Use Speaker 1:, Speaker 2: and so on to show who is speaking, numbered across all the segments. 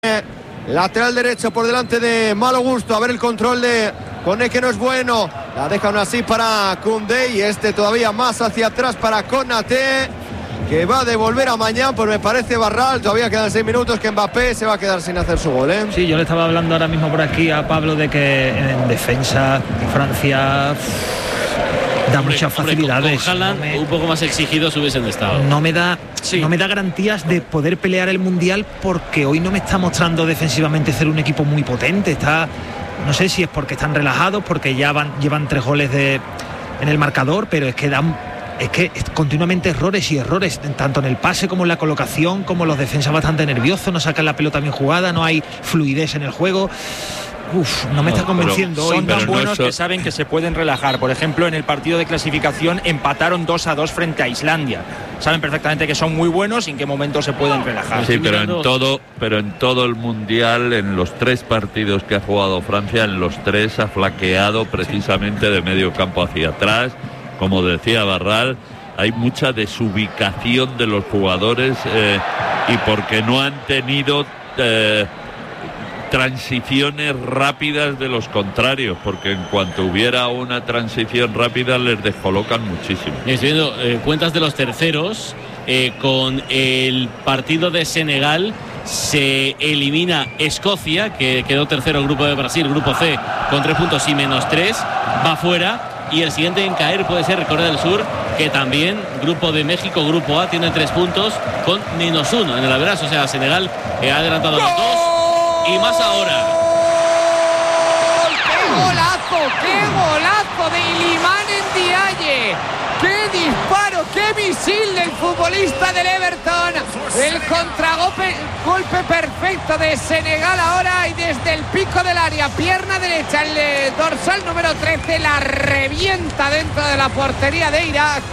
Speaker 1: Lateral derecho por delante de Malo Gusto. A ver el control de Koné, que no es bueno. La deja aún así para Koundé. Y este todavía más hacia atrás para Konaté, que va a devolver a Mañán. Pues me parece Barral. Todavía quedan 6 minutos que Mbappé se va a quedar sin hacer su gol, ¿eh?
Speaker 2: Sí, yo le estaba hablando ahora mismo por aquí a Pablo de que en defensa Francia da muchas facilidades.
Speaker 3: Con Haaland un poco más exigidos hubiesen estado.
Speaker 2: No me da garantías de poder pelear el Mundial, porque hoy no me está mostrando defensivamente ser un equipo muy potente. No sé si es porque están relajados, porque llevan 3 goles en el marcador, pero es que continuamente errores y errores, tanto en el pase como en la colocación, como los defensas bastante nerviosos, no sacan la pelota bien jugada, no hay fluidez en el juego. No me está convenciendo.
Speaker 4: Son tan buenos que saben que se pueden relajar. Por ejemplo, en el partido de clasificación empataron 2-2 frente a Islandia. Saben perfectamente que son muy buenos y en qué momento se pueden relajar.
Speaker 5: Sí, pero en todo el Mundial, en los 3 partidos que ha jugado Francia, en los 3 ha flaqueado precisamente de medio campo hacia atrás. Como decía Barral, hay mucha desubicación de los jugadores y porque no han tenido transiciones rápidas de los contrarios, porque en cuanto hubiera una transición rápida les descolocan muchísimo.
Speaker 3: Estoy viendo cuentas de los terceros. Con el partido de Senegal se elimina Escocia, que quedó tercero el grupo de Brasil, grupo C, con 3 puntos y -3, va fuera. Y el siguiente en caer puede ser Corea del Sur, que también, grupo de México, grupo A, tiene 3 puntos con -1 en el average. O sea, Senegal ha adelantado a los 2 y más ahora.
Speaker 6: ¡Qué golazo de Iliman Ndiaye! ¡Qué disparo, qué misil del futbolista del Everton! El contragolpe perfecto de Senegal ahora, y desde el pico del área, pierna derecha, el dorsal número 13 la revienta dentro de la portería de Irak.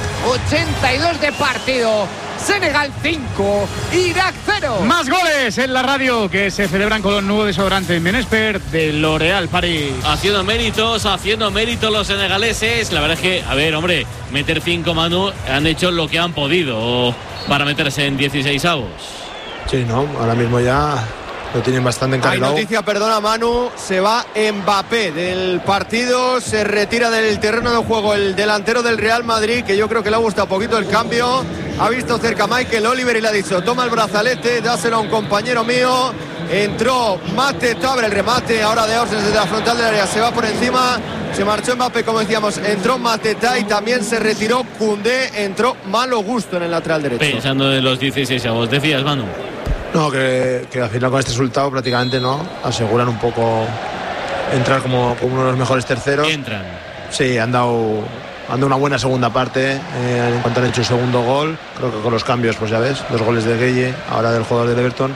Speaker 6: 82 de partido. Senegal 5, Irak 0.
Speaker 7: Más goles en la radio que se celebran con los nuevos desodorantes Menespert de L'Oréal Paris.
Speaker 3: Haciendo méritos los senegaleses. La verdad es que, a ver, hombre, meter 5, Manu, han hecho lo que han podido para meterse en 16avos.
Speaker 8: Sí, no, ahora mismo ya lo tienen bastante encarrilado.
Speaker 1: Hay noticia, perdona Manu, se va Mbappé del partido, se retira del terreno de juego el delantero del Real Madrid, que yo creo que le ha gustado un poquito el cambio. Ha visto cerca a Michael Oliver y le ha dicho: toma el brazalete, dáselo a un compañero mío. Entró Mateta, abre el remate ahora de Orsens desde la frontal del área, se va por encima, se marchó Mbappé, como decíamos, entró Mateta y también se retiró Koundé, entró Malo Gusto en el lateral derecho.
Speaker 3: Pensando en los 16avos, decías, Manu.
Speaker 8: No, que al final con este resultado prácticamente no aseguran un poco entrar como uno de los mejores terceros.
Speaker 3: Entran.
Speaker 8: Sí, han dado una buena segunda parte en cuanto han hecho el segundo gol. Creo que con los cambios, pues ya ves, 2 goles de Gueye, ahora del jugador del Everton.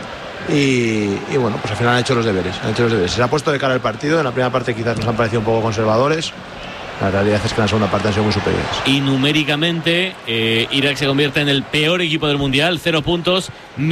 Speaker 8: Y bueno, pues al final han hecho los deberes. Se ha puesto de cara al partido. En la primera parte quizás nos han parecido un poco conservadores. La realidad es que en la segunda parte han sido muy superiores.
Speaker 3: Y numéricamente, Irak se convierte en el peor equipo del Mundial. 0 puntos,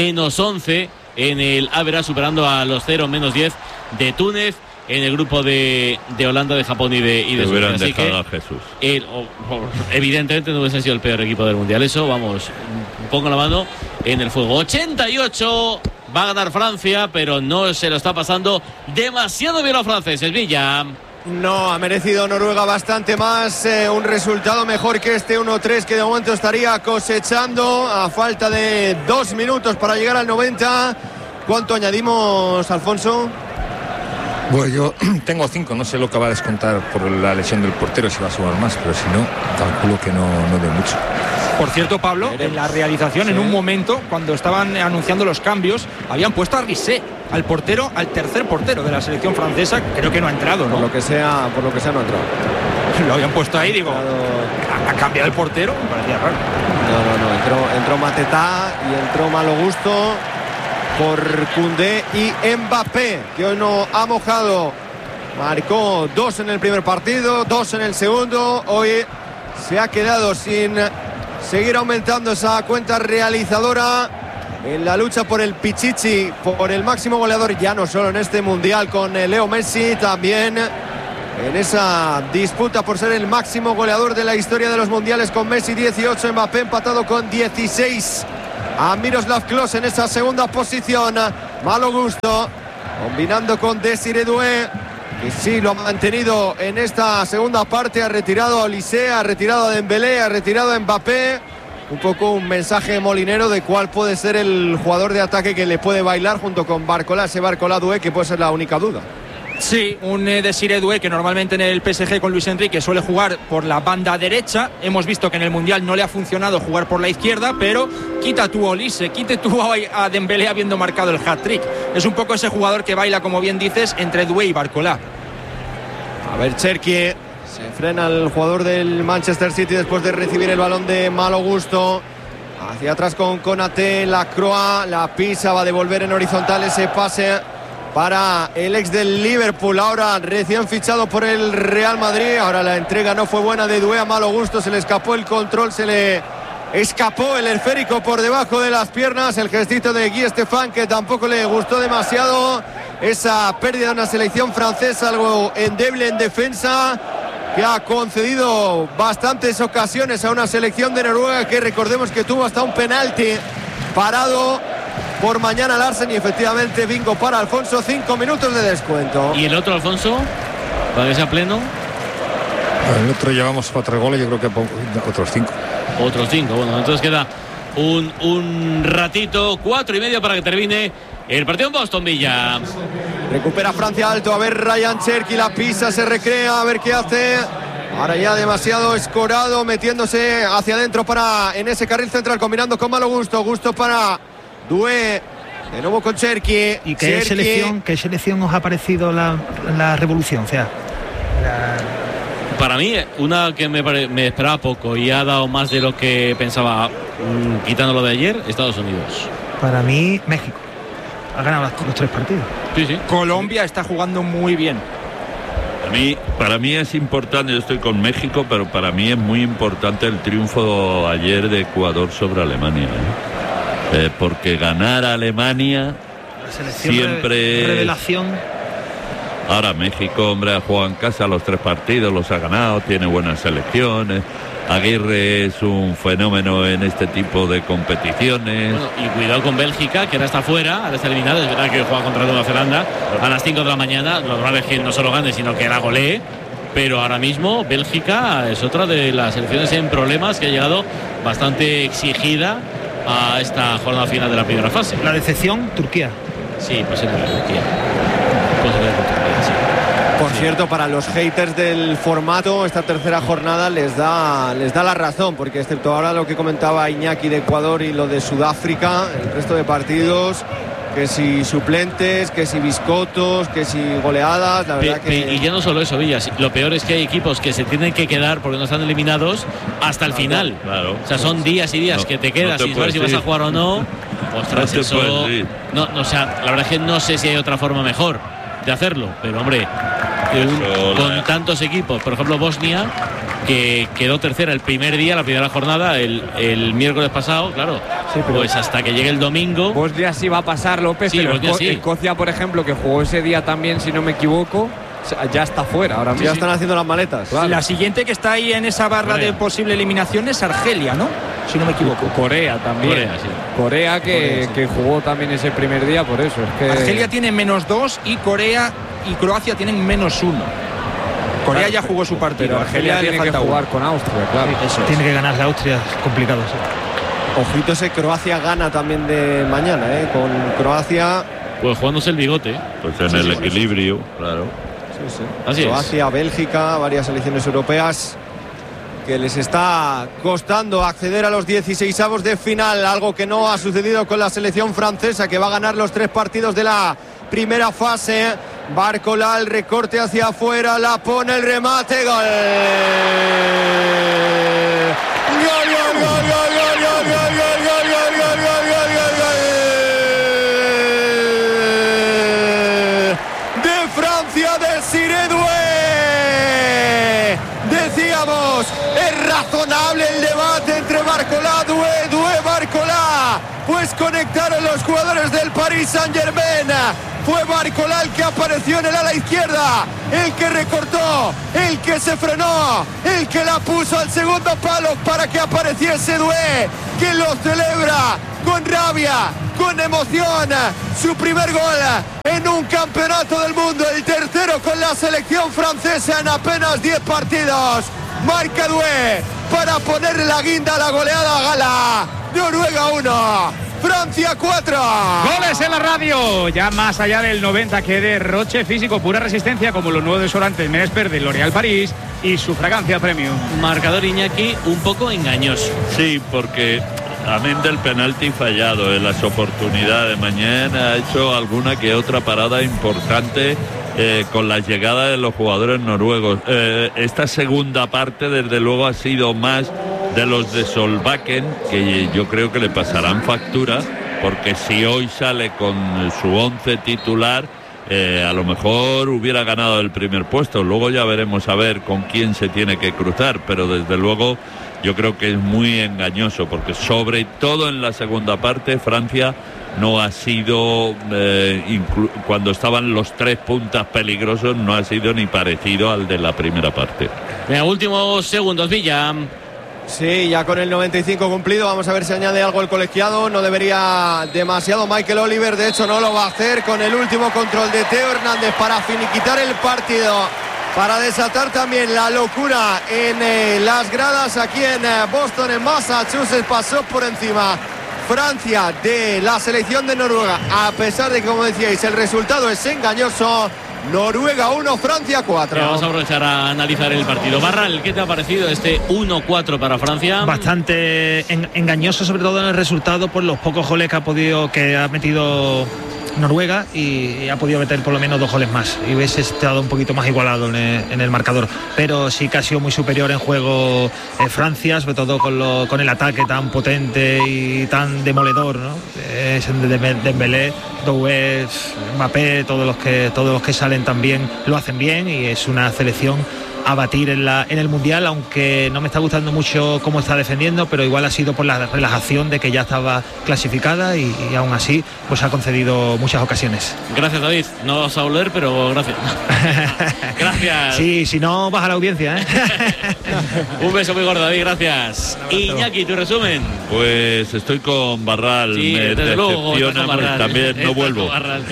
Speaker 3: -11 en el average, superando a los 0, -10 de Túnez. En el grupo de Holanda, de Japón y de Suecia.
Speaker 5: Hubieran
Speaker 3: Así
Speaker 5: dejado
Speaker 3: que,
Speaker 5: a Jesús.
Speaker 3: Evidentemente no hubiese sido el peor equipo del Mundial. Eso, vamos, pongo la mano en el fuego. 88, va a ganar Francia, pero no se lo está pasando demasiado bien los franceses. Villa.
Speaker 1: No, ha merecido Noruega bastante más, un resultado mejor que este 1-3 que de momento estaría cosechando a falta de 2 minutos para llegar al 90. ¿Cuánto añadimos, Alfonso?
Speaker 9: Bueno, yo tengo 5, no sé lo que va a descontar por la lesión del portero, si va a sumar más, pero si no, calculo que no de mucho.
Speaker 4: Por cierto, Pablo, en la realización, en un momento, cuando estaban anunciando los cambios, habían puesto a Risset, al tercer portero de la selección francesa. Creo que no ha entrado, ¿no?
Speaker 1: Por lo que sea no ha entrado.
Speaker 4: Lo habían puesto ahí, digo, ¿ha cambiado el portero? Me parecía raro.
Speaker 1: No, entró Mateta y entró Malo Gusto por Koundé y Mbappé, que hoy no ha mojado. Marcó 2 en el primer partido, 2 en el segundo. Hoy se ha quedado sin seguir aumentando esa cuenta realizadora en la lucha por el Pichichi, por el máximo goleador, ya no solo en este Mundial con Leo Messi, también en esa disputa por ser el máximo goleador de la historia de los Mundiales con Messi, 18, Mbappé empatado con 16 a Miroslav Klose en esa segunda posición. Malo Gusto, combinando con Desiré Doué, que sí lo ha mantenido en esta segunda parte. Ha retirado a Olise, ha retirado a Dembélé, ha retirado a Mbappé. Un poco un mensaje molinero de cuál puede ser el jugador de ataque que le puede bailar junto con Barcola, ese Barcola Doué, que puede ser la única duda.
Speaker 4: Sí, un Desiré Doué que normalmente en el PSG con Luis Enrique suele jugar por la banda derecha. Hemos visto que en el Mundial no le ha funcionado jugar por la izquierda, pero quita tú a Olise, quite tú a Dembélé habiendo marcado el hat-trick. Es un poco ese jugador que baila, como bien dices, entre Doué y Barcola.
Speaker 1: A ver, Cherki, se frena el jugador del Manchester City después de recibir el balón de Malo Gusto. Hacia atrás con Konaté, Lacroix, la pisa, va a devolver en horizontal ese pase para el ex del Liverpool, ahora recién fichado por el Real Madrid. Ahora la entrega no fue buena de Doué a Malo Gusto, se le escapó el control, se le escapó el esférico por debajo de las piernas. El gestito de Guy Stéphane, que tampoco le gustó demasiado esa pérdida de una selección francesa, algo endeble en defensa, que ha concedido bastantes ocasiones a una selección de Noruega que recordemos que tuvo hasta un penalti parado por Mañana Larsen, y efectivamente bingo para Alfonso, 5 minutos de descuento.
Speaker 3: ¿Y el otro, Alfonso? ¿Para que sea pleno?
Speaker 9: El otro llevamos 4 goles, yo creo que otros 5.
Speaker 3: Otros 5, bueno, entonces queda un ratito, 4:30 para que termine el partido en Boston Villa.
Speaker 1: Recupera Francia alto, a ver Ryan Cherki, la pisa, se recrea, a ver qué hace. Ahora ya demasiado escorado, metiéndose hacia adentro en ese carril central, combinando con Malo Gusto. Gusto para Doué, de nuevo con Cherki.
Speaker 2: ¿Y qué selección os ha parecido la revolución? O sea,
Speaker 3: para mí, una que me esperaba poco y ha dado más de lo que pensaba, quitando lo de ayer, Estados Unidos.
Speaker 2: Para mí, México ha ganado los 3 partidos.
Speaker 3: Sí.
Speaker 4: Colombia está jugando muy bien.
Speaker 5: Para mí es importante, yo estoy con México, pero para mí es muy importante el triunfo ayer de Ecuador sobre Alemania, porque ganar a Alemania siempre
Speaker 2: revelación.
Speaker 5: Ahora México, hombre, ha jugado en casa los 3 partidos, los ha ganado, tiene buenas selecciones. Aguirre es un fenómeno en este tipo de competiciones.
Speaker 3: Bueno, y cuidado con Bélgica, que ahora está fuera, ahora está eliminada. Es verdad que juega contra Nueva Zelanda a las 5 de la mañana. Lo normal es que no solo gane, sino que la golee. Pero ahora mismo Bélgica es otra de las selecciones en problemas, que ha llegado bastante exigida a esta jornada final de la primera fase.
Speaker 2: La decepción, Turquía.
Speaker 3: Sí, pues era Turquía. Pues era Turquía, sí.
Speaker 1: Por cierto, para los haters del formato, esta tercera jornada les da la razón, porque excepto ahora lo que comentaba Iñaki de Ecuador y lo de Sudáfrica, el resto de partidos, que si suplentes, que si biscotos, que si goleadas, la verdad que...
Speaker 3: Y ya no solo eso, Villas, lo peor es que hay equipos que se tienen que quedar porque no están eliminados hasta el final.
Speaker 5: Claro.
Speaker 3: O sea, son días y días que te quedas sin saber si vas a jugar o no. Ostras, eso... No, o sea, la verdad es que no sé si hay otra forma mejor de hacerlo, pero hombre, con tantos equipos, por ejemplo Bosnia, que quedó tercera el primer día, la primera jornada, el miércoles pasado, claro, sí, pues hasta que llegue el domingo.
Speaker 6: Bosnia sí va a pasar, López,
Speaker 3: sí,
Speaker 6: pero
Speaker 3: Bosnia, sí.
Speaker 6: Escocia, por ejemplo, que jugó ese día también, si no me equivoco, ya está fuera ahora mismo.
Speaker 1: Ya están haciendo las maletas.
Speaker 4: Claro. La siguiente que está ahí en esa barra de posible eliminación es Argelia, ¿no? Si no me equivoco.
Speaker 6: Corea también. Corea que jugó también ese primer día, por eso. Es que...
Speaker 4: Argelia tiene -2 y Corea y Croacia tienen -1. Corea ya jugó su partido.
Speaker 6: Pero Argelia tiene que jugar con Austria, claro.
Speaker 2: Sí, eso tiene que ganar la Austria, es complicado. Sí.
Speaker 1: Ojito, ese Croacia gana también de mañana, con Croacia.
Speaker 3: Pues jugándose el bigote.
Speaker 5: Pues en el equilibrio, claro.
Speaker 1: Sí.
Speaker 3: Así
Speaker 1: Croacia, Bélgica, varias selecciones europeas que les está costando acceder a los 16avos de final, algo que no ha sucedido con la selección francesa, que va a ganar los 3 partidos de la primera fase. Barcola, el recorte hacia afuera, la pone, el remate, gol. De Francia, Desiré Doué. Decíamos, es razonable el debate entre Barcola, Doué, Barcola. Pues conectaron los jugadores del Paris Saint-Germain. Fue Barcola el que apareció en el ala izquierda, el que recortó, el que se frenó, el que la puso al segundo palo para que apareciese Doué, que lo celebra con rabia, con emoción, su primer gol en un campeonato del mundo, el tercero con la selección francesa en apenas 10 partidos. Marca Doué para ponerle la guinda a la goleada gala. Noruega 1, Francia 4.
Speaker 7: Goles en la radio, ya más allá del 90, que derroche físico, pura resistencia, como los nuevos desodorantes Ménesper de L'Oréal París y su fragancia premium.
Speaker 3: Marcador, Iñaki, un poco engañoso.
Speaker 5: Sí, porque amén del penalti fallado en las oportunidades, mañana ha hecho alguna que otra parada importante con la llegada de los jugadores noruegos. Esta segunda parte desde luego ha sido más de los de Solbakken, que yo creo que le pasarán factura, porque si hoy sale con su 11 titular, a lo mejor hubiera ganado el primer puesto. Luego ya veremos a ver con quién se tiene que cruzar, pero desde luego yo creo que es muy engañoso, porque sobre todo en la segunda parte Francia no ha sido, cuando estaban los 3 puntas peligrosos, no ha sido ni parecido al de la primera parte.
Speaker 3: Últimos segundos, Villa.
Speaker 1: Sí, ya con el 95 cumplido, vamos a ver si añade algo el colegiado. No debería demasiado Michael Oliver, de hecho no lo va a hacer, con el último control de Theo Hernández para finiquitar el partido, para desatar también la locura en las gradas aquí en Boston, en Massachusetts. Pasó por encima Francia de la selección de Noruega, a pesar de que, como decíais, el resultado es engañoso. Noruega 1, Francia 4.
Speaker 3: Vamos a aprovechar a analizar el partido. Barral, ¿qué te ha parecido este 1-4 para Francia?
Speaker 2: Bastante engañoso, sobre todo en el resultado, por los pocos goles que ha metido Noruega, y ha podido meter por lo menos 2 goles más y hubiese estado un poquito más igualado en el marcador, pero sí que ha sido muy superior en juego Francia, sobre todo con el ataque tan potente y tan demoledor, ¿no? Es Dembélé, Doué, Mbappé, todos los que salen también lo hacen bien, y es una selección a batir en el Mundial, aunque no me está gustando mucho cómo está defendiendo, pero igual ha sido por la relajación de que ya estaba clasificada y aún así pues ha concedido muchas ocasiones.
Speaker 3: Gracias, David. No vas a volver, pero gracias. Gracias.
Speaker 2: Sí, si no baja la audiencia, ¿eh?
Speaker 3: Un beso muy gordo, David, gracias. Iñaki, tu resumen.
Speaker 5: Pues estoy con Barral,
Speaker 3: sí,
Speaker 5: me decepciona,
Speaker 3: Barral,
Speaker 5: también no vuelvo.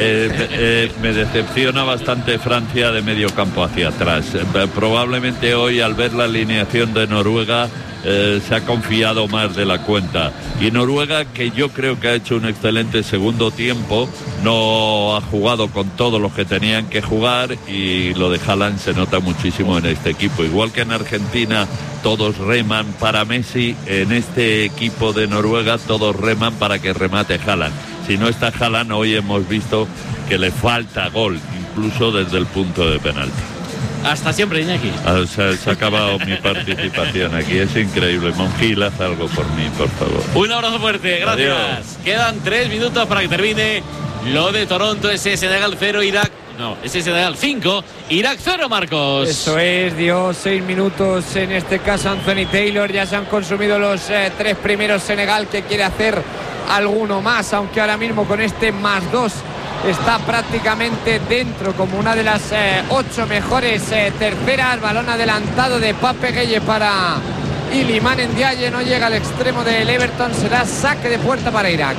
Speaker 5: Me decepciona bastante Francia de medio campo hacia atrás. Probablemente hoy, al ver la alineación de Noruega, se ha confiado más de la cuenta, y Noruega, que yo creo que ha hecho un excelente segundo tiempo, no ha jugado con todos los que tenían que jugar, y lo de Haaland se nota muchísimo en este equipo. Igual que en Argentina todos reman para Messi, en este equipo de Noruega todos reman para que remate Haaland. Si no está Haaland, hoy hemos visto que le falta gol, incluso desde el punto de penalti.
Speaker 3: Hasta siempre, Iñaki.
Speaker 5: Se ha acabado mi participación aquí, es increíble. Monjil, haz algo por mí, por favor.
Speaker 3: Un abrazo fuerte, gracias. Adiós. Quedan 3 minutos para que termine lo de Toronto. Ese Senegal 0, ese Senegal 5, Irak 0, Marcos.
Speaker 6: Eso es, dio 6 minutos en este caso Anthony Taylor. Ya se han consumido los 3 primeros. Senegal, que quiere hacer alguno más, aunque ahora mismo con este +2 está prácticamente dentro como una de las 8 mejores terceras. Balón adelantado de Pape Gueye para Iliman Ndiaye, no llega al extremo del Everton, será saque de puerta para Irak.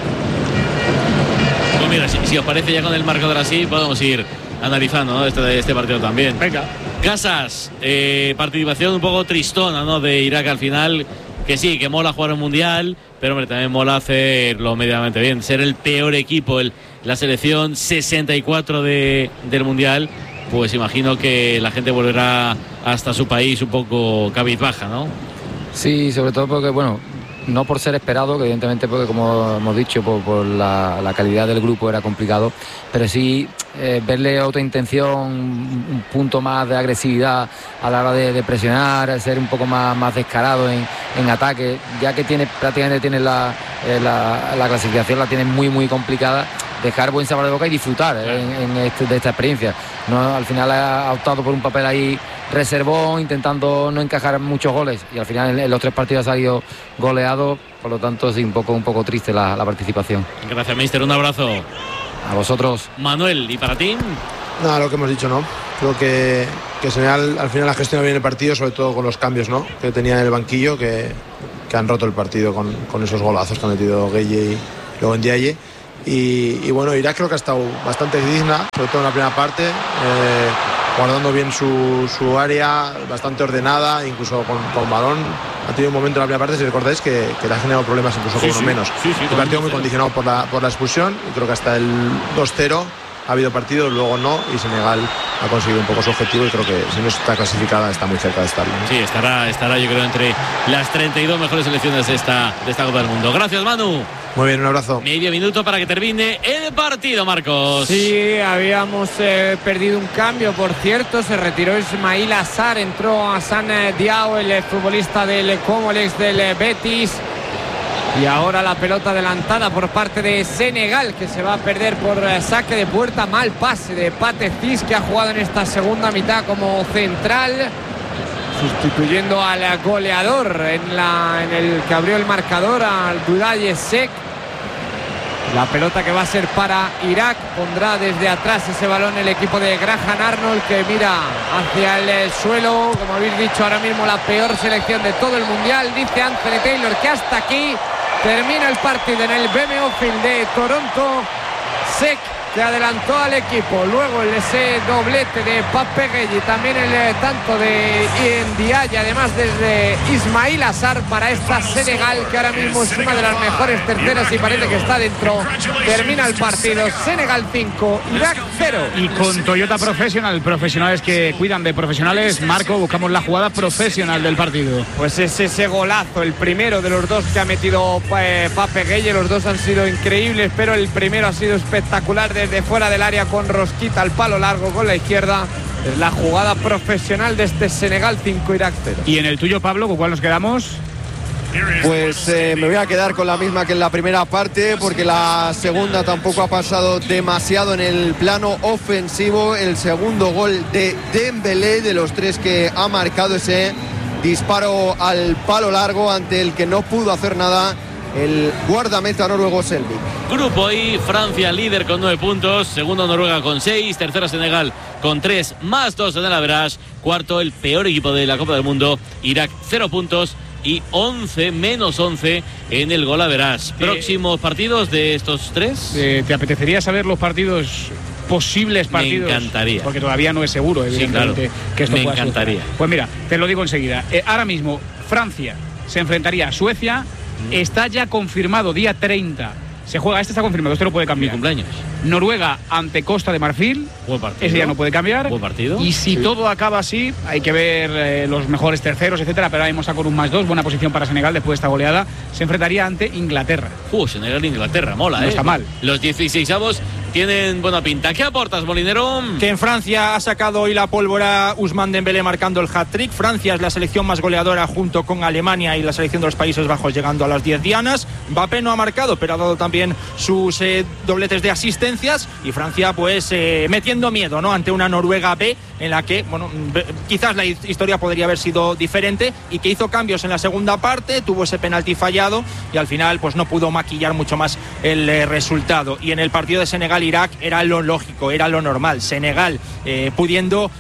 Speaker 3: Pues mira, si os parece, ya con el marcador así podemos ir analizando, ¿no?, este partido también.
Speaker 7: Venga.
Speaker 3: Casas, participación un poco tristona, ¿no?, de Irak al final, que sí, que mola jugar un mundial, pero hombre, también mola hacerlo medianamente bien. Ser el peor equipo, la selección 64 del mundial, pues imagino que la gente volverá hasta su país un poco cabizbaja, ¿no?
Speaker 10: Sí, sobre todo porque, bueno, no por ser esperado, que evidentemente, porque como hemos dicho, por la calidad del grupo era complicado, pero sí verle otra intención, un punto más de agresividad a la hora de presionar, ser un poco más descarado en ataque, ya que prácticamente tiene la clasificación, la tiene muy complicada. Dejar buen sabor de boca y disfrutar de esta experiencia. No, al final ha optado por un papel ahí reservón, intentando no encajar muchos goles, y al final en los 3 partidos ha salido goleado, por lo tanto sí, un poco triste la participación.
Speaker 3: Gracias, míster, un abrazo.
Speaker 10: A vosotros.
Speaker 3: Manuel, ¿y para ti?
Speaker 8: Nada, lo que hemos dicho, ¿no? Creo que Senegal al final ha gestionado bien el partido, sobre todo con los cambios, ¿no?, que tenía en el banquillo, que han roto el partido con esos golazos que ha metido Gueye luego Ndiaye. Y bueno, Irak creo que ha estado bastante digna, sobre todo en la primera parte, guardando bien su área, bastante ordenada, incluso con balón. Ha tenido un momento en la primera parte, si recordáis, que le ha generado problemas incluso con uno menos. El partido muy condicionado por la expulsión, y creo que hasta el 2-0 ha habido partidos, luego no, y Senegal ha conseguido un poco su objetivo, y creo que si no está clasificada está muy cerca de estarlo, ¿no?
Speaker 3: Sí, estará yo creo entre las 32 mejores selecciones de esta Copa del Mundo. Gracias, Manu.
Speaker 8: Muy bien, un abrazo.
Speaker 3: Medio minuto para que termine el partido, Marcos.
Speaker 6: Sí, habíamos perdido un cambio, por cierto. Se retiró Ismail Assar, entró Hassan Diao, el futbolista del Como, el ex del Betis. Y ahora la pelota adelantada por parte de Senegal, que se va a perder por saque de puerta. Mal pase de Pathé Ciss, que ha jugado en esta segunda mitad como central, sustituyendo al goleador en el que abrió el marcador, al Abdoulaye Seck. La pelota que va a ser para Irak. Pondrá desde atrás ese balón el equipo de Graham Arnold, que mira hacia el suelo. Como habéis dicho, ahora mismo la peor selección de todo el mundial. Dice Anthony Taylor que hasta aquí termina el partido en el BMO Field de Toronto. Seck, que adelantó al equipo, luego ese doblete de Pape Gueye, también el tanto de Ndiaye, además desde Ismail Assar para esta Senegal, que ahora mismo es una de las mejores terceras y parece que está dentro. Termina el partido, Senegal 5, Irak 0.
Speaker 7: Y con Toyota Professional, profesionales que cuidan de profesionales, Marco, buscamos la jugada profesional del partido.
Speaker 6: Pues es ese golazo, el primero de los dos que ha metido Pape Gueye. Los dos han sido increíbles, pero el primero ha sido espectacular desde fuera del área, con rosquita al palo largo con la izquierda. Es la jugada profesional de este Senegal 5, Irak 0.
Speaker 7: Y en el tuyo, Pablo, ¿con cuál nos quedamos?
Speaker 1: Pues me voy a quedar con la misma que en la primera parte, porque la segunda tampoco ha pasado demasiado en el plano ofensivo. El segundo gol de Dembélé, de los tres que ha marcado, ese disparo al palo largo ante el que no pudo hacer nada el guardameta noruego Selvik.
Speaker 3: Grupo I, Francia líder con 9 puntos, segundo Noruega con 6, tercera Senegal con 3 más 2 en el average, cuarto el peor equipo de la Copa del Mundo, Irak 0 puntos y 11 menos 11 en el gol average. Próximos partidos de estos tres.
Speaker 7: ¿Te apetecería saber los posibles partidos?
Speaker 3: Me encantaría,
Speaker 7: porque todavía no es seguro, evidentemente,
Speaker 3: claro,
Speaker 7: que esto
Speaker 3: me
Speaker 7: pueda
Speaker 3: encantaría
Speaker 7: suceder. Pues mira, te lo digo enseguida. Ahora mismo Francia se enfrentaría a Suecia. Está ya confirmado, día 30. Se juega, este está confirmado, este no puede cambiar.
Speaker 3: Mi cumpleaños.
Speaker 7: Noruega ante Costa de Marfil.
Speaker 3: Buen partido.
Speaker 7: Ese ya no puede cambiar.
Speaker 3: Buen partido.
Speaker 7: Y si todo acaba así, hay que ver los mejores terceros, etcétera. Pero ahora mismo está con un +2. Buena posición para Senegal después de esta goleada. Se enfrentaría ante Inglaterra.
Speaker 3: Senegal-Inglaterra, mola,
Speaker 7: no está mal.
Speaker 3: Los 16avos tienen buena pinta. ¿Qué aportas, Molinero?
Speaker 4: Que en Francia ha sacado hoy la pólvora Ousmane Dembélé marcando el hat-trick. Francia es la selección más goleadora junto con Alemania y la selección de los Países Bajos, llegando a las 10 dianas. Mbappé no ha marcado, pero ha dado también sus dobletes de asistencias. Y Francia pues metiendo miedo, ¿no?, ante una Noruega B, en la que, bueno, quizás la historia podría haber sido diferente, y que hizo cambios en la segunda parte, tuvo ese penalti fallado y al final pues no pudo maquillar mucho más el resultado. Y en el partido de Senegal-Irak era lo lógico, era lo normal. Senegal pudiendo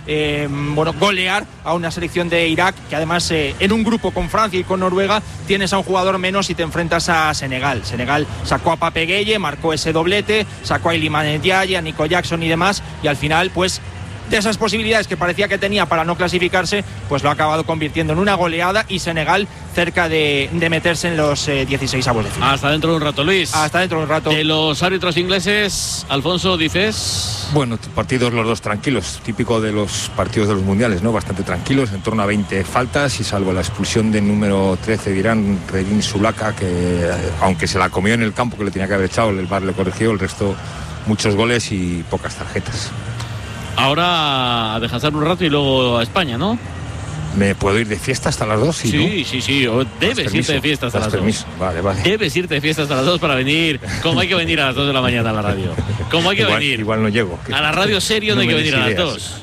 Speaker 4: golear a una selección de Irak, que además en un grupo con Francia y con Noruega tienes a un jugador menos y te enfrentas a Senegal. Senegal sacó a Pape Gueye, marcó ese doblete, sacó a Iliman Ndiaye, a Nico Jackson y demás, y al final pues de esas posibilidades que parecía que tenía para no clasificarse, pues lo ha acabado convirtiendo en una goleada, y Senegal cerca de meterse en los 16avos de final.
Speaker 3: Hasta dentro de un rato, Luis.
Speaker 4: Hasta dentro de un rato.
Speaker 3: De los árbitros ingleses, Alfonso, dices...
Speaker 9: Bueno, partidos los dos tranquilos, típico de los partidos de los mundiales, ¿no? Bastante tranquilos, en torno a 20 faltas, y salvo la expulsión del número 13 de Irán, Redin Sulaka, que aunque se la comió en el campo, que le tenía que haber echado, el VAR le corrigió, el resto muchos goles y pocas tarjetas.
Speaker 3: Ahora a descansar un rato y luego a España, ¿no?
Speaker 9: ¿Me puedo ir de fiesta hasta las 2?
Speaker 3: Sí, ¿no? Debes irte de fiesta hasta las 2.
Speaker 9: Vale.
Speaker 3: Debes irte de fiesta hasta las 2 para venir. Como hay que venir a las 2 de la mañana a la radio. Como hay que venir.
Speaker 9: Igual no llego.
Speaker 3: A la radio serio no hay que venir a las 2.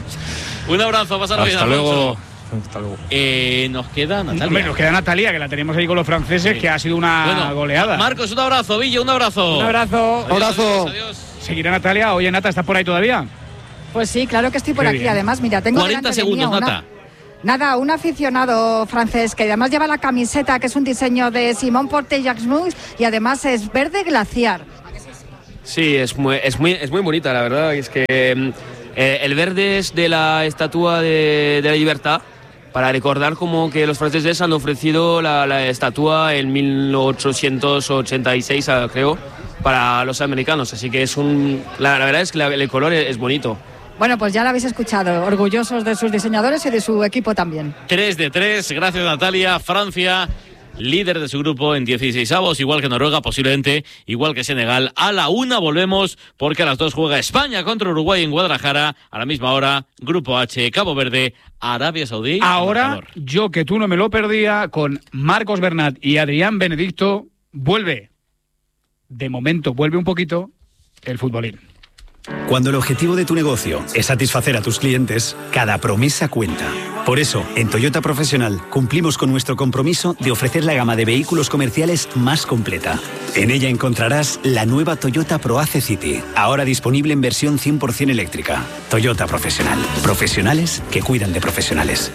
Speaker 3: Un abrazo, pasarlo bien.
Speaker 9: Hasta luego. Hasta luego.
Speaker 3: Nos queda Natalia.
Speaker 7: Hombre, nos queda Natalia, que la tenemos ahí con los franceses, sí, que ha sido una goleada.
Speaker 3: Marcos, un abrazo. Villo, un abrazo.
Speaker 6: Un abrazo.
Speaker 3: Adiós.
Speaker 7: Seguirá Natalia. Oye, Nata, ¿estás por ahí todavía?
Speaker 11: Pues sí, claro que estoy por aquí. Bien. Además, mira, tengo
Speaker 3: 40 segundos, Nata.
Speaker 11: Nada, un aficionado francés que además lleva la camiseta, que es un diseño de Simon Porte-Jacquemus, y además es verde glaciar.
Speaker 12: Sí, es muy bonita, la verdad. Es que el verde es de la Estatua de la Libertad, para recordar como que los franceses han ofrecido la estatua en 1886, creo, para los americanos. Así que la verdad es que el color es bonito.
Speaker 11: Bueno, pues ya lo habéis escuchado, orgullosos de sus diseñadores y de su equipo también.
Speaker 3: 3 de 3, gracias Natalia. Francia, líder de su grupo en 16avos, igual que Noruega, posiblemente igual que Senegal. A la 1 volvemos, porque a las 2 juega España contra Uruguay en Guadalajara. A la misma hora, Grupo H, Cabo Verde, Arabia Saudí.
Speaker 7: Ahora, yo que tú no me lo perdía, con Marcos Bernat y Adrián Benedicto, vuelve. De momento vuelve un poquito el futbolín.
Speaker 13: Cuando el objetivo de tu negocio es satisfacer a tus clientes, cada promesa cuenta. Por eso, en Toyota Profesional cumplimos con nuestro compromiso de ofrecer la gama de vehículos comerciales más completa. En ella encontrarás la nueva Toyota ProAce City, ahora disponible en versión 100% eléctrica. Toyota Profesional. Profesionales que cuidan de profesionales.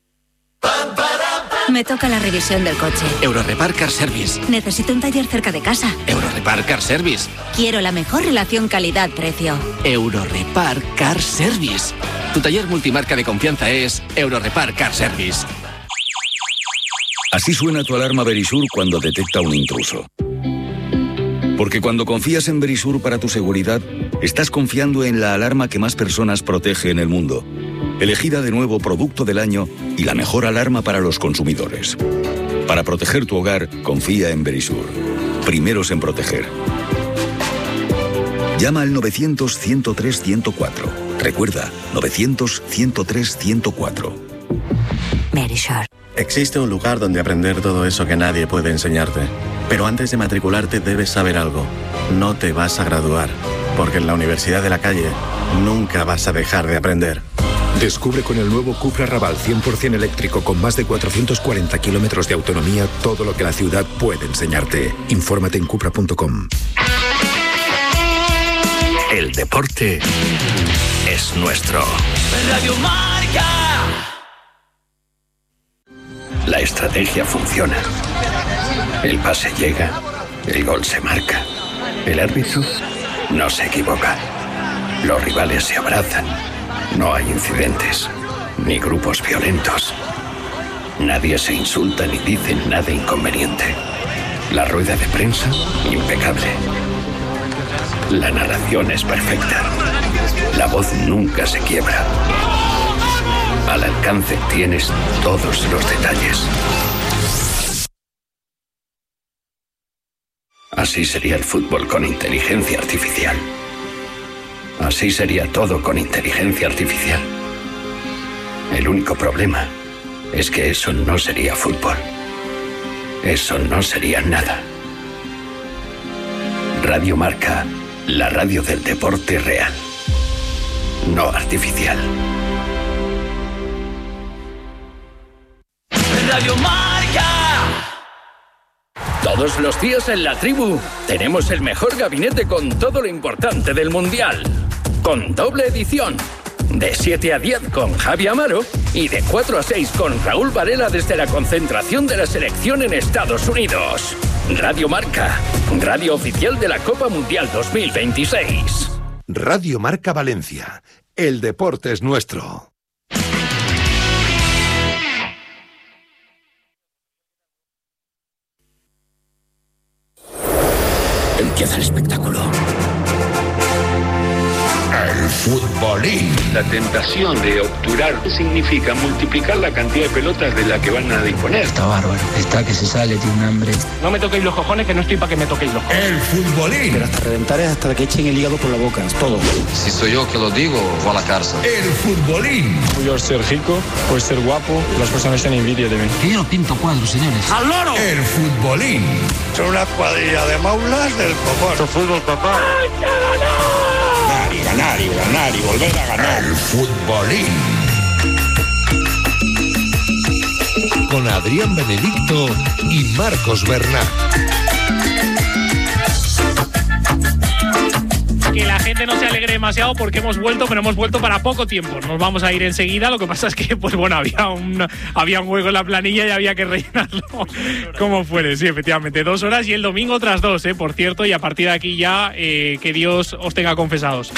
Speaker 14: Me toca la revisión del coche.
Speaker 15: Eurorepar Car Service.
Speaker 14: Necesito un taller cerca de casa.
Speaker 15: Eurorepar Car Service.
Speaker 14: Quiero la mejor relación calidad-precio.
Speaker 15: Eurorepar Car Service. Tu taller multimarca de confianza es Eurorepar Car Service.
Speaker 16: Así suena tu alarma Verisur cuando detecta un intruso. Porque cuando confías en Verisur para tu seguridad, estás confiando en la alarma que más personas protege en el mundo. Elegida de nuevo Producto del Año y la mejor alarma para los consumidores. Para proteger tu hogar, confía en Verisur. Primeros en proteger. Llama al 900-103-104. Recuerda, 900-103-104.
Speaker 14: Verisur.
Speaker 17: Existe un lugar donde aprender todo eso que nadie puede enseñarte. Pero antes de matricularte debes saber algo. No te vas a graduar, porque en la Universidad de la Calle nunca vas a dejar de aprender.
Speaker 18: Descubre con el nuevo Cupra Raval 100% eléctrico con más de 440 kilómetros de autonomía todo lo que la ciudad puede enseñarte. Infórmate en cupra.com.
Speaker 19: El deporte es nuestro.
Speaker 20: Radio Marca.
Speaker 19: La estrategia funciona. El pase llega, el gol se marca. El árbitro no se equivoca. Los rivales se abrazan. No hay incidentes, ni grupos violentos. Nadie se insulta ni dice nada inconveniente. La rueda de prensa, impecable. La narración es perfecta. La voz nunca se quiebra. Al alcance tienes todos los detalles. Así sería el fútbol con inteligencia artificial. Así sería todo con inteligencia artificial. El único problema es que eso no sería fútbol. Eso no sería nada. Radio Marca, la radio del deporte real, no artificial.
Speaker 20: Radio Marca.
Speaker 21: Todos los días en La Tribu tenemos el mejor gabinete con todo lo importante del Mundial. Con doble edición. De 7 a 10 con Javi Amaro y de 4 a 6 con Raúl Varela desde la concentración de la selección en Estados Unidos. Radio Marca, radio oficial de la Copa Mundial 2026.
Speaker 22: Radio Marca Valencia. El deporte es nuestro.
Speaker 19: Empieza el espectáculo.
Speaker 22: El futbolín.
Speaker 23: La tentación de obturar significa multiplicar la cantidad de pelotas de la que van a disponer.
Speaker 24: Está bárbaro, está que se sale, tiene un hambre.
Speaker 23: No me toquéis los cojones, que no estoy para que me toquéis los cojones.
Speaker 22: El futbolín.
Speaker 24: Pero hasta reventar es hasta que echen el hígado por la boca, es todo.
Speaker 25: Si soy yo que lo digo, voy a la cárcel.
Speaker 22: El futbolín.
Speaker 26: Puedo ser rico, puedo ser guapo, las personas tienen envidia de mí.
Speaker 24: Que yo no pinto cuadros, señores.
Speaker 22: ¡Al loro! El futbolín.
Speaker 27: Son una cuadrilla de maulas del copón.
Speaker 23: Esto fútbol, papá.
Speaker 22: Ganar y ganar y volver a ganar. El futbolín. Con Adrián Benedicto y Marcos Bernat.
Speaker 1: que la gente no se alegre demasiado porque hemos vuelto, pero hemos vuelto para poco tiempo. Nos vamos a ir enseguida. Lo que pasa es que, pues bueno, había un hueco en la planilla y había que rellenarlo como fuere. Sí, efectivamente, 2 horas y el domingo otras 2, por cierto, y a partir de aquí ya que Dios os tenga confesados.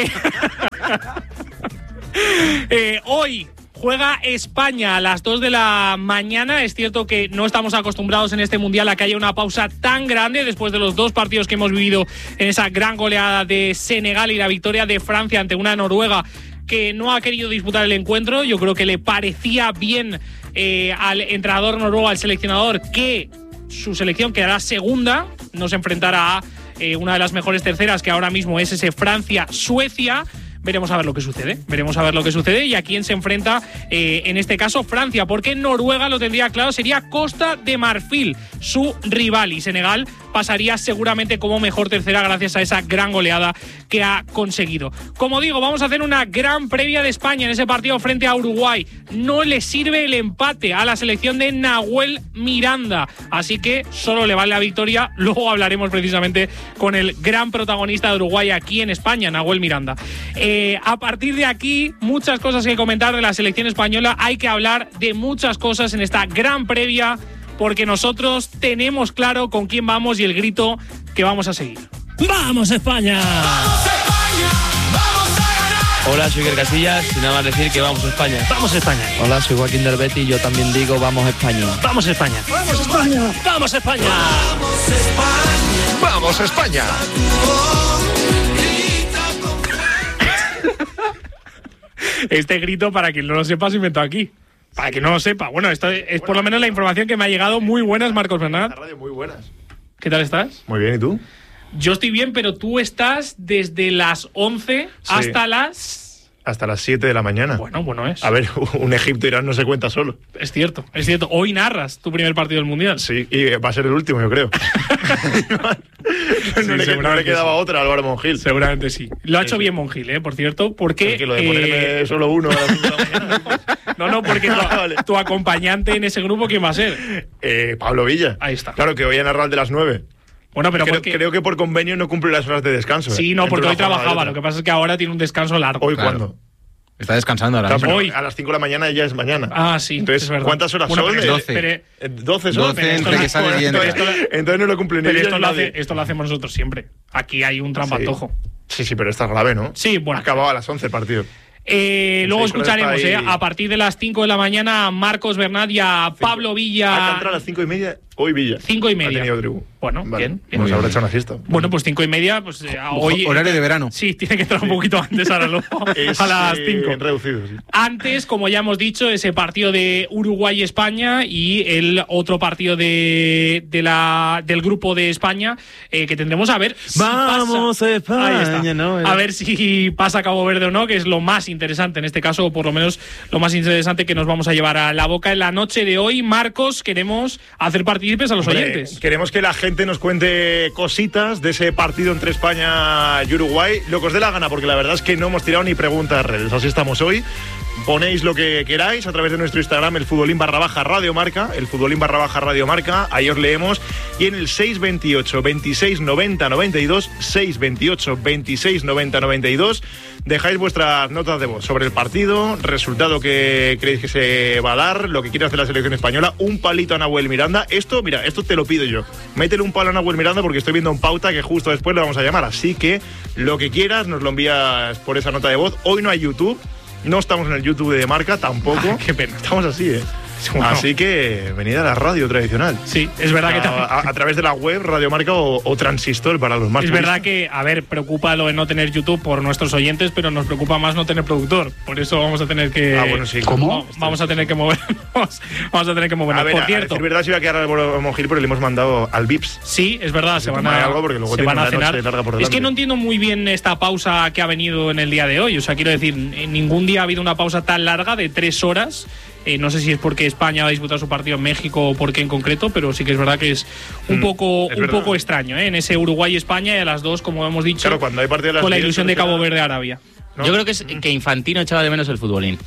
Speaker 1: Hoy juega España a las 2 de la mañana. Es cierto que no estamos acostumbrados en este Mundial a que haya una pausa tan grande después de los 2 partidos que hemos vivido en esa gran goleada de Senegal y la victoria de Francia ante una Noruega que no ha querido disputar el encuentro. Yo creo que le parecía bien al entrenador noruego, al seleccionador, que su selección quedará segunda, no se enfrentará a una de las mejores terceras, que ahora mismo es ese Francia-Suecia. Veremos a ver lo que sucede. Y a quién se enfrenta, en este caso, Francia, porque Noruega, lo tendría claro, sería Costa de Marfil, su rival, y Senegal pasaría seguramente como mejor tercera gracias a esa gran goleada que ha conseguido. Como digo, vamos a hacer una gran previa de España en ese partido frente a Uruguay. No le sirve el empate a la selección de Nahuel Miranda, así que solo le vale la victoria. Luego hablaremos precisamente con el gran protagonista de Uruguay aquí en España, Nahuel Miranda. A partir de aquí, muchas cosas que comentar de la selección española. Hay que hablar de muchas cosas en esta gran previa, porque nosotros tenemos claro con quién vamos y el grito que vamos a seguir. ¡Vamos España! ¡Vamos España!
Speaker 12: ¡Vamos a ganar! Hola, soy Iker Casillas y nada más decir que vamos a España.
Speaker 1: ¡Vamos España!
Speaker 2: Hola, soy Joaquín del Betis y yo también digo vamos España.
Speaker 1: ¡Vamos España! ¡Vamos España! ¡Vamos España!
Speaker 22: ¡Vamos España! ¡Vamos España!
Speaker 1: Este grito, para quien no lo sepa, se inventó aquí. Para quien no lo sepa. Bueno, esto es por lo menos la información que me ha llegado. Muy buenas, Marcos Bernat.
Speaker 4: Radio, muy buenas.
Speaker 1: ¿Qué tal estás?
Speaker 4: Muy bien, ¿y tú?
Speaker 1: Yo estoy bien, pero tú estás desde las 11 hasta las...
Speaker 4: Hasta las 7 de la mañana.
Speaker 1: Bueno es.
Speaker 4: A ver, un Egipto-Irán no se cuenta solo.
Speaker 1: Es cierto. Hoy narras tu primer partido del Mundial.
Speaker 4: Sí, y va a ser el último, yo creo. no le quedaba otra a Álvaro Monjil.
Speaker 1: Seguramente sí. Lo ha hecho bien Monjil, por cierto, porque...
Speaker 4: que lo de ponerme solo uno a las 5 de la mañana.
Speaker 1: No, porque tu acompañante en ese grupo, ¿quién va a ser?
Speaker 4: Pablo Villa.
Speaker 1: Ahí está.
Speaker 4: Claro, que voy a narrar de las 9.
Speaker 1: Bueno, pero
Speaker 4: creo que por convenio no cumple las horas de descanso.
Speaker 1: Sí, no, porque hoy trabajaba. Lo que pasa es que ahora tiene un descanso largo.
Speaker 4: ¿Hoy cuándo?
Speaker 2: Está descansando ahora.
Speaker 4: Claro,
Speaker 1: hoy.
Speaker 4: A las 5 de la mañana ya es mañana.
Speaker 1: Ah, sí.
Speaker 4: Entonces,
Speaker 1: es verdad.
Speaker 4: ¿cuántas horas son?
Speaker 2: 12.
Speaker 4: 12 son.
Speaker 2: 12 entre que sale bien.
Speaker 4: Entonces no lo cumple ni
Speaker 1: esto lo hacemos nosotros siempre. Aquí hay un trampatojo.
Speaker 4: Sí, pero está grave, ¿no?
Speaker 1: Sí, bueno.
Speaker 4: Acababa a las 11 el partido.
Speaker 1: Luego escucharemos a partir de las 5 de la mañana a Marcos Bernat y a Pablo Villa.
Speaker 4: Ha cantado a las 5:30, hoy Villa.
Speaker 1: 5:30.
Speaker 4: Ha tenido tribu.
Speaker 1: Bueno,
Speaker 4: vale.
Speaker 1: bien.
Speaker 4: Nos habrá hecho una fiesta.
Speaker 1: Bueno, pues 5:30, pues hoy...
Speaker 2: Horario de verano.
Speaker 1: Sí, tiene que entrar un poquito antes ahora luego, a las 5.
Speaker 4: Reducido, sí.
Speaker 1: Antes, como ya hemos dicho, ese partido de Uruguay y España y el otro partido del grupo de España que tendremos a ver si
Speaker 2: ¡Vamos
Speaker 1: pasa.
Speaker 2: España!
Speaker 1: Ahí está.
Speaker 2: No,
Speaker 1: a ver si pasa Cabo Verde o no, que es lo más interesante en este caso, o por lo menos lo más interesante que nos vamos a llevar a la boca en la noche de hoy. Marcos, queremos hacer partícipes a los oyentes.
Speaker 4: Queremos que la gente nos cuente cositas de ese partido entre España y Uruguay, lo que os dé la gana, porque la verdad es que no hemos tirado ni preguntas de redes. Así estamos hoy. Ponéis lo que queráis a través de nuestro Instagram, el @radiomarca, el @radiomarca, ahí os leemos. Y en el 628 26 90 92, 628 26 90 92, dejáis vuestras notas de voz sobre el partido, resultado que creéis que se va a dar, lo que quiere hacer la selección española, un palito a Nahuel Miranda. Esto te lo pido yo. Métele un palo a Nahuel Miranda porque estoy viendo en pauta que justo después le vamos a llamar. Así que lo que quieras nos lo envías por esa nota de voz. Hoy no hay YouTube. No estamos en el YouTube de Marca tampoco.
Speaker 1: Qué pena.
Speaker 4: Estamos así, Bueno. Así que venid a la radio tradicional.
Speaker 1: Sí, es verdad que
Speaker 4: a través de la web, Radio Marca o Transistor para los más
Speaker 1: Es verdad que, a ver, preocupa lo de no tener YouTube por nuestros oyentes, pero nos preocupa más no tener productor. Por eso vamos a tener que...
Speaker 4: bueno, sí.
Speaker 1: ¿Cómo? Vamos a tener que movernos. Vamos a tener que movernos.
Speaker 4: A ver,
Speaker 1: por cierto,
Speaker 4: es verdad, si iba a quedar al Monjil, pero le hemos mandado al Vips.
Speaker 1: Sí, es verdad, se van a cenar. Es que no entiendo muy bien esta pausa que ha venido en el día de hoy. O sea, quiero decir, en ningún día ha habido una pausa tan larga de 3 horas. No sé si es porque España va a disputar su partido en México o por qué en concreto, pero sí que es verdad que es un poco extraño, en ese Uruguay-España y a las 2, como hemos dicho,
Speaker 4: claro, cuando hay partido a las
Speaker 1: con la ilusión de Cabo Verde-Arabia.
Speaker 5: ¿No? Yo creo que Infantino echaba de menos el futbolín.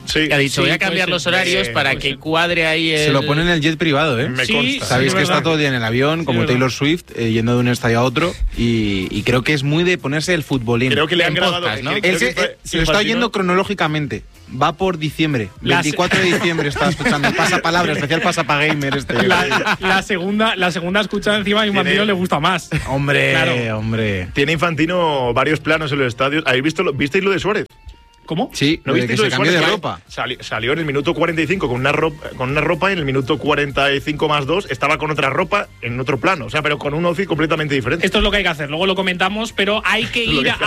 Speaker 4: Sí.
Speaker 3: Que ha dicho,
Speaker 1: Sí,
Speaker 3: voy a cambiar
Speaker 1: puede
Speaker 3: los
Speaker 1: ser.
Speaker 3: horarios para que cuadre ahí el...
Speaker 2: Se lo pone en el jet privado, ¿eh?
Speaker 4: Me
Speaker 1: Sí,
Speaker 4: consta.
Speaker 2: Sabéis
Speaker 1: es
Speaker 2: que está
Speaker 1: verdad.
Speaker 2: todo el día en el avión, como
Speaker 1: es
Speaker 2: Taylor Swift, yendo de un estadio a otro, y creo que es muy de ponerse el futbolín.
Speaker 4: Creo que le han
Speaker 2: En
Speaker 4: grabado,
Speaker 2: podcast, ¿no?
Speaker 4: creo
Speaker 2: Él
Speaker 4: que
Speaker 2: se lo está
Speaker 4: Infantino-
Speaker 2: oyendo cronológicamente. Va por diciembre.
Speaker 1: Las-
Speaker 2: 24 de diciembre está escuchando el pasapalabra, especial pasapagamer este.
Speaker 1: La segunda escuchada encima a Infantino le gusta más.
Speaker 2: Hombre,
Speaker 1: Claro.
Speaker 2: hombre.
Speaker 4: Tiene Infantino varios planos en los estadios. ¿Visteis lo de Suárez?
Speaker 1: ¿Cómo?
Speaker 2: Sí,
Speaker 4: ¿No
Speaker 2: de
Speaker 4: visteis
Speaker 2: que
Speaker 4: lo
Speaker 2: se cambie de
Speaker 4: Suárez?
Speaker 2: ropa.
Speaker 4: Salió en el minuto 45 con una ropa y en el minuto 45 más 2 estaba con otra ropa en otro plano. O sea, pero con un outfit completamente diferente.
Speaker 1: Esto es lo que hay que hacer, luego lo comentamos, pero hay que
Speaker 4: Lo
Speaker 1: ir
Speaker 4: que hay que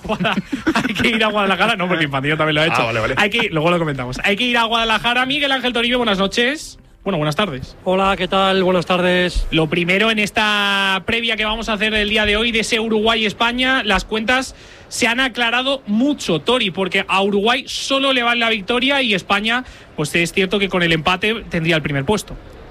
Speaker 1: hay que ir a Guadalajara, no, porque Infantino también lo ha hecho.
Speaker 4: Vale.
Speaker 1: Luego lo comentamos. Hay que ir a Guadalajara. Miguel Ángel Toribio, buenas noches. Bueno, buenas tardes.
Speaker 5: Hola, ¿qué tal? Buenas tardes.
Speaker 1: Lo primero en esta previa que vamos a hacer el día de hoy de ese Uruguay-España, las cuentas se han aclarado mucho, Tori, porque a Uruguay solo le vale la victoria y España, pues es cierto que con el empate tendría el primer puesto.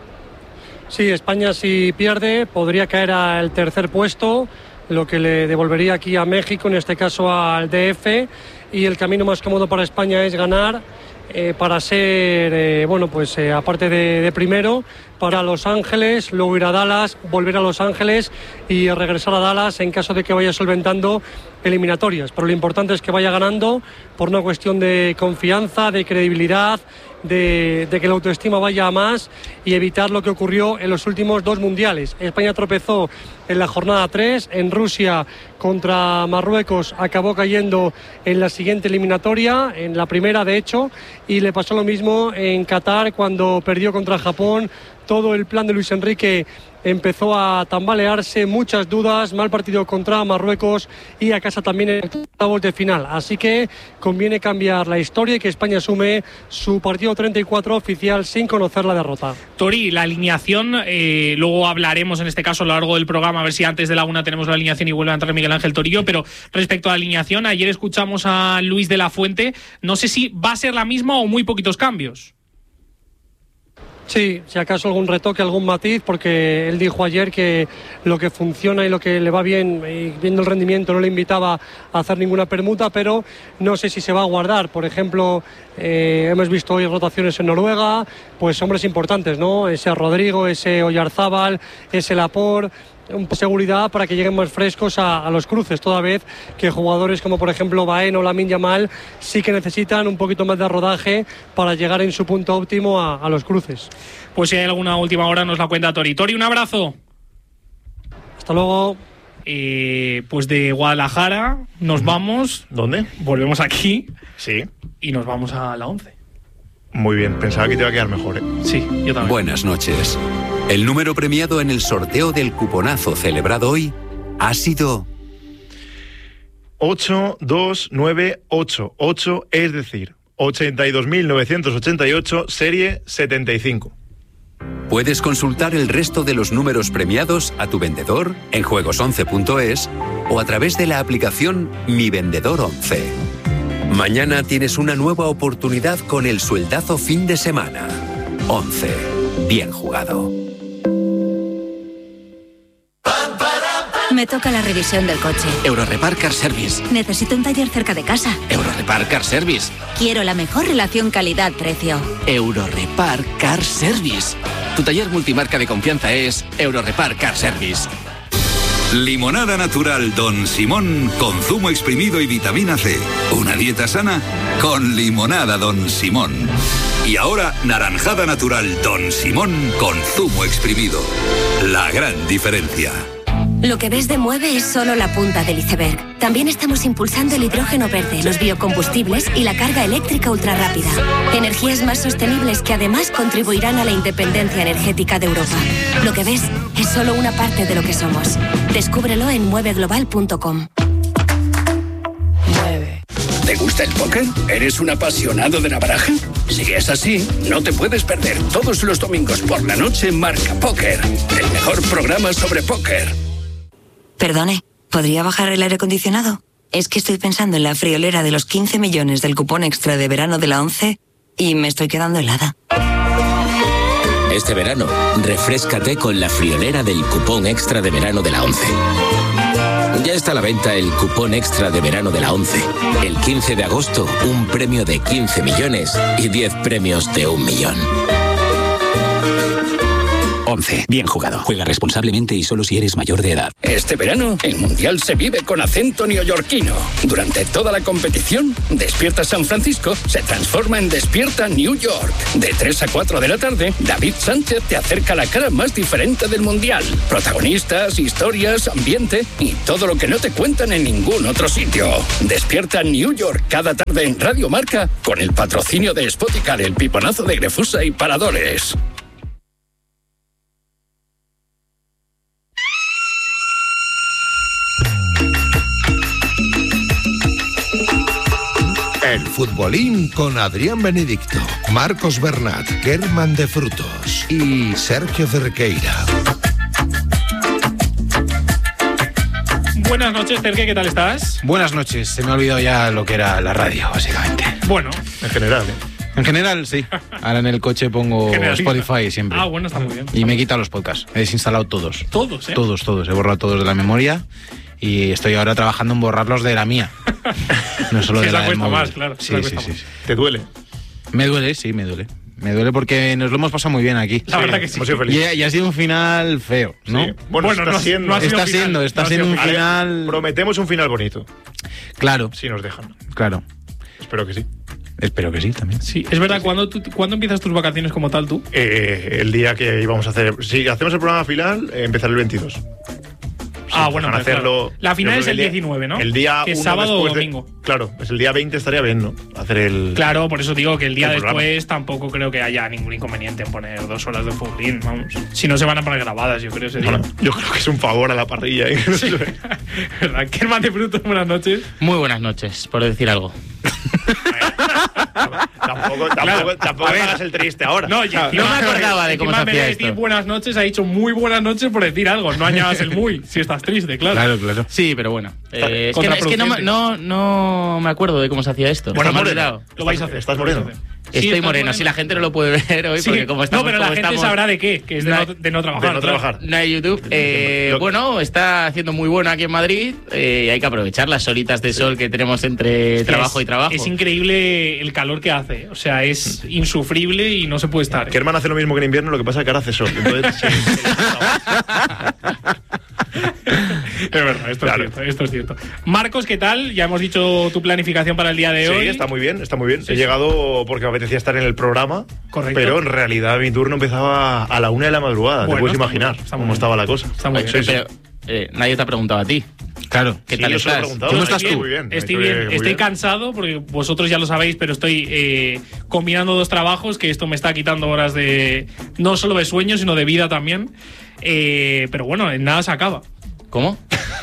Speaker 5: Sí, España si pierde podría caer al tercer puesto, lo que le devolvería aquí a México, en este caso al DF, y el camino más cómodo para España es ganar para ser, aparte de primero, para Los Ángeles, luego ir a Dallas, volver a Los Ángeles y regresar a Dallas en caso de que vaya solventando eliminatorias. Pero lo importante es que vaya ganando por una cuestión de confianza, de credibilidad, de que la autoestima vaya a más y evitar lo que ocurrió en los últimos dos mundiales. España tropezó en la jornada 3, en Rusia contra Marruecos acabó cayendo en la siguiente eliminatoria, en la primera de hecho, y le pasó lo mismo en Qatar cuando perdió contra Japón. Todo el plan de Luis Enrique empezó a tambalearse, muchas dudas, mal partido contra Marruecos y a casa también en octavos de final. Así que conviene cambiar la historia y que España asume su partido 34 oficial sin conocer la derrota.
Speaker 1: Tori, la alineación, luego hablaremos en este caso a lo largo del programa, a ver si antes de la una tenemos la alineación y vuelve a entrar Miguel Ángel Torillo, pero respecto a la alineación, ayer escuchamos a Luis de la Fuente, no sé si va a ser la misma o muy poquitos cambios.
Speaker 5: Sí, si acaso algún retoque, algún matiz, porque él dijo ayer que lo que funciona y lo que le va bien, y viendo el rendimiento, no le invitaba a hacer ninguna permuta, pero no sé si se va a guardar. Por ejemplo, hemos visto hoy rotaciones en Noruega, pues hombres importantes, ¿no? Ese Rodrigo, ese Oyarzábal, ese Laporte, seguridad para que lleguen más frescos a los cruces, toda vez que jugadores como por ejemplo Baena o Lamine Yamal sí que necesitan un poquito más de rodaje para llegar en su punto óptimo a los cruces.
Speaker 1: Pues si hay alguna última hora nos la cuenta Tori. Tori, un abrazo.
Speaker 5: Hasta luego.
Speaker 1: Pues de Guadalajara nos vamos.
Speaker 4: ¿Dónde?
Speaker 1: Volvemos aquí.
Speaker 4: Sí.
Speaker 1: Y nos vamos a la 11.
Speaker 4: Muy bien, pensaba que te iba a quedar mejor, ¿eh?
Speaker 1: Sí, yo también.
Speaker 6: Buenas noches. El número premiado en el sorteo del cuponazo celebrado hoy ha sido
Speaker 4: 829888, es decir, 82.988, serie 75.
Speaker 6: Puedes consultar el resto de los números premiados a tu vendedor en juegos11.es o a través de la aplicación Mi Vendedor 11. Mañana tienes una nueva oportunidad con el sueldazo fin de semana. 11. Bien jugado.
Speaker 14: Me toca la revisión del coche.
Speaker 15: Eurorepar Car Service.
Speaker 14: Necesito un taller cerca de casa.
Speaker 15: Eurorepar Car Service.
Speaker 14: Quiero la mejor relación calidad-precio.
Speaker 15: Eurorepar Car Service. Tu taller multimarca de confianza es Eurorepar Car Service.
Speaker 8: Limonada natural Don Simón con zumo exprimido y vitamina C. Una dieta sana con limonada Don Simón. Y ahora naranjada natural Don Simón con zumo exprimido. La gran diferencia.
Speaker 9: Lo que ves de Mueve es solo la punta del iceberg. También estamos impulsando el hidrógeno verde, los biocombustibles y la carga eléctrica ultrarrápida. Energías más sostenibles que además contribuirán a la independencia energética de Europa. Lo que ves es solo una parte de lo que somos. Descúbrelo en mueveglobal.com.
Speaker 21: ¿Te gusta el póker? ¿Eres un apasionado de la baraja? Si es así, no te puedes perder todos los domingos por la noche Marca Póker, el mejor programa sobre póker.
Speaker 10: Perdone, ¿podría bajar el aire acondicionado? Es que estoy pensando en la friolera de los 15 millones del cupón extra de verano de la 11 y me estoy quedando helada.
Speaker 11: Este verano, refréscate con la friolera del cupón extra de verano de la 11. Ya está a la venta el cupón extra de verano de la 11. El 15 de agosto, un premio de 15 millones y 10 premios de 1 millón.
Speaker 7: 11. Bien jugado. Juega responsablemente y solo si eres mayor de edad.
Speaker 21: Este verano, el Mundial se vive con acento neoyorquino. Durante toda la competición, Despierta San Francisco se transforma en Despierta New York. De 3 a 4 de la tarde, David Sánchez te acerca la cara más diferente del Mundial. Protagonistas, historias, ambiente y todo lo que no te cuentan en ningún otro sitio. Despierta New York cada tarde en Radio Marca con el patrocinio de Spoticar, el piponazo de Grefusa y Paradores.
Speaker 22: El futbolín con Adrián Benedicto, Marcos Bernat, Germán de Frutos y Sergio Cerqueira.
Speaker 1: Buenas noches, Cerque, ¿qué tal estás?
Speaker 2: Buenas noches, se me ha olvidado ya lo que era la radio, básicamente.
Speaker 1: Bueno.
Speaker 4: En general,
Speaker 2: En general, sí. Ahora en el coche pongo Spotify siempre.
Speaker 1: Ah, bueno, está muy bien.
Speaker 2: Y me he quitado los podcasts. He desinstalado todos.
Speaker 1: ¿Todos,
Speaker 2: Todos. He borrado todos de la memoria y estoy ahora trabajando en borrarlos de la mía. No solo de la del móvil.
Speaker 1: Más, claro.
Speaker 2: Sí.
Speaker 4: ¿Te duele?
Speaker 2: Me duele, sí, me duele. Me duele porque nos lo hemos pasado muy bien aquí.
Speaker 1: La verdad que sí.
Speaker 2: Y ha sido un final feo, ¿no?
Speaker 4: Sí. Bueno, está siendo
Speaker 2: un final...
Speaker 4: Prometemos un final bonito.
Speaker 2: Claro.
Speaker 4: Si nos dejan.
Speaker 2: Claro.
Speaker 4: Espero que sí.
Speaker 2: Espero que sí, también.
Speaker 1: Sí, es verdad. ¿Cuándo empiezas tus vacaciones como tal tú?
Speaker 4: El día que íbamos a hacer... Si hacemos el programa final, empezará el 22.
Speaker 1: Bueno, pero hacerlo. Claro. La final es el 19, ¿no?
Speaker 4: El día
Speaker 1: que es sábado o domingo.
Speaker 4: Claro, pues el día 20 estaría bien, ¿no? Hacer el.
Speaker 1: Claro, por eso digo que el día después tampoco creo que haya ningún inconveniente en poner 2 horas de futbolín, vamos. Si no se van a poner grabadas, yo creo ese día.
Speaker 4: Yo creo que es un favor a la parrilla.
Speaker 1: Sí. ¿Verdad? Germán de Frutos, buenas noches.
Speaker 3: Muy buenas noches, por decir algo.
Speaker 4: Tampoco hagas el triste ahora.
Speaker 1: No me acordaba de cómo se hacía esto. Buenas noches, ha dicho muy buenas noches por decir algo. No añadas el muy, si estás triste, claro.
Speaker 2: Claro.
Speaker 3: Sí, pero bueno. Es que no me acuerdo de cómo se hacía esto.
Speaker 1: Bueno, lo vais a hacer.
Speaker 4: ¿Estás moreno?
Speaker 3: Estoy moreno. Si la gente no lo puede ver hoy, porque como estamos...
Speaker 1: No, pero la gente sabrá de qué, que es de no trabajar.
Speaker 4: De no trabajar.
Speaker 3: No hay YouTube. Bueno, está haciendo muy bueno aquí en Madrid y hay que aprovechar las horitas de sol que tenemos entre trabajo y trabajo.
Speaker 1: Es increíble el calor que hace. O sea, es insufrible y no se puede estar.
Speaker 4: Germán hace lo mismo que en invierno, lo que pasa es que ahora hace sol. Entonces,
Speaker 1: es verdad, esto es cierto. Marcos, ¿qué tal? Ya hemos dicho tu planificación para el día de hoy.
Speaker 4: Sí, está muy bien. He llegado porque me apetecía estar en el programa.
Speaker 1: Correcto.
Speaker 4: Pero en realidad mi turno empezaba a la 1 de la madrugada. Te puedes imaginar cómo estaba la cosa.
Speaker 1: Está muy bien.
Speaker 3: Pero nadie te ha preguntado a ti.
Speaker 2: Claro.
Speaker 3: ¿Qué tal estás?
Speaker 2: ¿Cómo estás tú?
Speaker 4: Muy bien.
Speaker 1: Estoy bien. Estoy cansado porque vosotros ya lo sabéis, pero estoy combinando 2 trabajos, que esto me está quitando horas de no solo de sueño, sino de vida también. Pero bueno, en nada se acaba.
Speaker 3: ¿Cómo?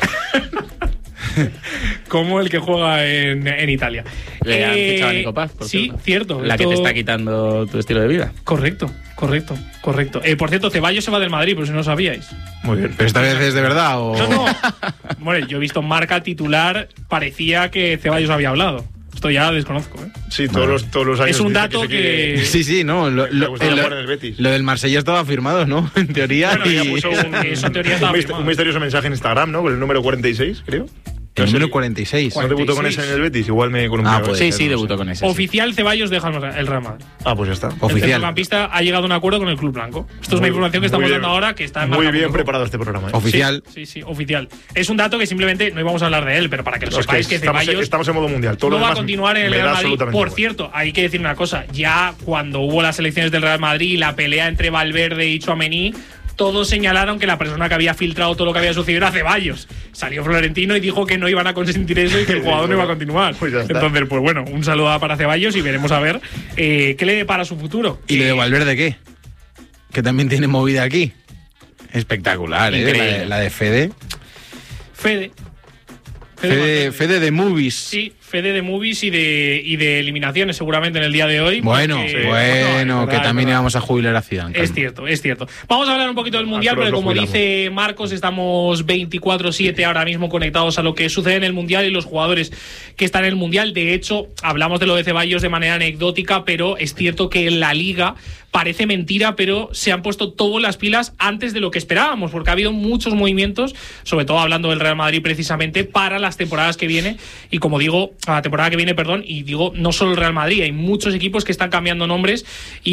Speaker 1: Como el que juega en Italia.
Speaker 3: Le han fichado a Nico Paz, por
Speaker 1: sí, cierto.
Speaker 3: La que te está quitando tu estilo de vida.
Speaker 1: Correcto. Por cierto, Ceballos se va del Madrid, por si no lo sabíais.
Speaker 2: Muy bien. ¿Pero esta vez es de verdad o...?
Speaker 1: No. Bueno, yo he visto Marca titular, parecía que Ceballos había hablado. Esto ya desconozco, ¿eh?
Speaker 4: Sí, todos los años.
Speaker 1: Es un dato que...
Speaker 2: Sí, no. Lo del Marsella estaba firmado, ¿no? En teoría.
Speaker 1: Bueno, ya puso eso en teoría estaba firmado.
Speaker 4: Un misterioso mensaje en Instagram, ¿no? Con el número 46, creo.
Speaker 2: El número 46.
Speaker 4: ¿No debutó con ese en el Betis? Igual me columpiaba.
Speaker 3: Sí, debutó con ese.
Speaker 1: Oficial, Ceballos deja el Real Madrid.
Speaker 4: Pues ya está.
Speaker 1: El centrocampista ha llegado a un acuerdo con el Club Blanco. Esto es una información que estamos dando ahora, que está en
Speaker 4: muy bien preparado este programa.
Speaker 2: Oficial.
Speaker 1: Sí, oficial. Es un dato que simplemente no íbamos a hablar de él, pero para que lo sepáis que Ceballos
Speaker 4: estamos en modo mundial. Todo
Speaker 1: no va a continuar en el Real Madrid. Por cierto, hay que decir una cosa. Ya cuando hubo las elecciones del Real Madrid y la pelea entre Valverde y Tchouaméni, todos señalaron que la persona que había filtrado todo lo que había sucedido era Ceballos. Salió Florentino y dijo que no iban a consentir eso y que el jugador no iba a continuar. Entonces, pues bueno, un saludo para Ceballos y veremos a ver qué le depara su futuro.
Speaker 2: ¿Y lo de Valverde qué? Que también tiene movida aquí. Espectacular, la de Fede.
Speaker 1: Fede
Speaker 2: de Movies.
Speaker 1: Sí, Fede de movies y de eliminaciones seguramente en el día de hoy.
Speaker 2: Bueno, que también íbamos a jubilar a Zidane.
Speaker 1: Es cierto. Vamos a hablar un poquito del Mundial, porque como dice Marcos, estamos 24/7 ahora mismo conectados a lo que sucede en el Mundial y los jugadores que están en el Mundial. De hecho, hablamos de lo de Ceballos de manera anecdótica, pero es cierto que en la Liga parece mentira, pero se han puesto todas las pilas antes de lo que esperábamos, porque ha habido muchos movimientos, sobre todo hablando del Real Madrid precisamente, para las temporadas que viene. Y como digo, a la temporada que viene, y digo, no solo el Real Madrid, hay muchos equipos que están cambiando nombres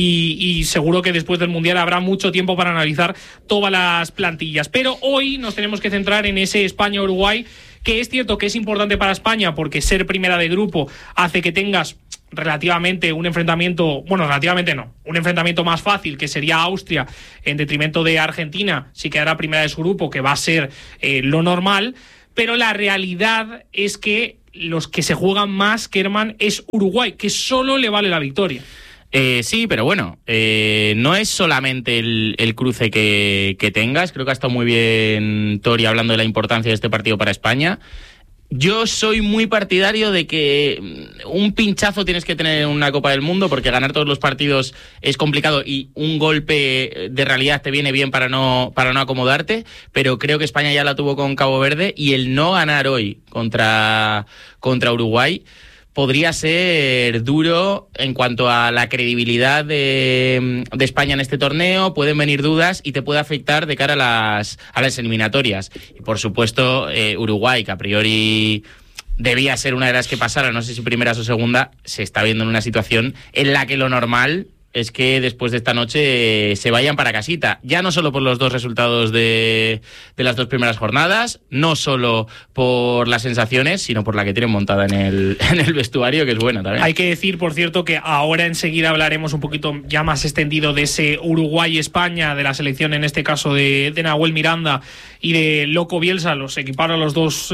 Speaker 1: y seguro que después del Mundial habrá mucho tiempo para analizar todas las plantillas. Pero hoy nos tenemos que centrar en ese España-Uruguay, que es cierto que es importante para España porque ser primera de grupo hace que tengas relativamente un enfrentamiento, un enfrentamiento más fácil, que sería Austria, en detrimento de Argentina, si quedará primera de su grupo, que va a ser lo normal, pero la realidad es que los que se juegan más, Kerman, es Uruguay, que solo le vale la victoria.
Speaker 3: Sí, pero bueno, no es solamente el cruce que tengas. Creo que ha estado muy bien Tori hablando de la importancia de este partido para España. Yo soy muy partidario de que un pinchazo tienes que tener en una Copa del Mundo, porque ganar todos los partidos es complicado y un golpe de realidad te viene bien para no acomodarte, pero creo que España ya la tuvo con Cabo Verde y el no ganar hoy contra Uruguay podría ser duro en cuanto a la credibilidad de España en este torneo. Pueden venir dudas y te puede afectar de cara a las eliminatorias. Y por supuesto, Uruguay, que a priori debía ser una de las que pasara, no sé si primeras o segunda, se está viendo en una situación en la que lo normal es que después de esta noche se vayan para casita. Ya no solo por los dos resultados de las dos primeras jornadas, no solo por las sensaciones, sino por la que tienen montada en el vestuario, que es buena también.
Speaker 1: Hay que decir, por cierto, que ahora enseguida hablaremos un poquito ya más extendido de ese Uruguay-España, de la selección en este caso de Nahuel Miranda y de Loco Bielsa. Los equiparon a los dos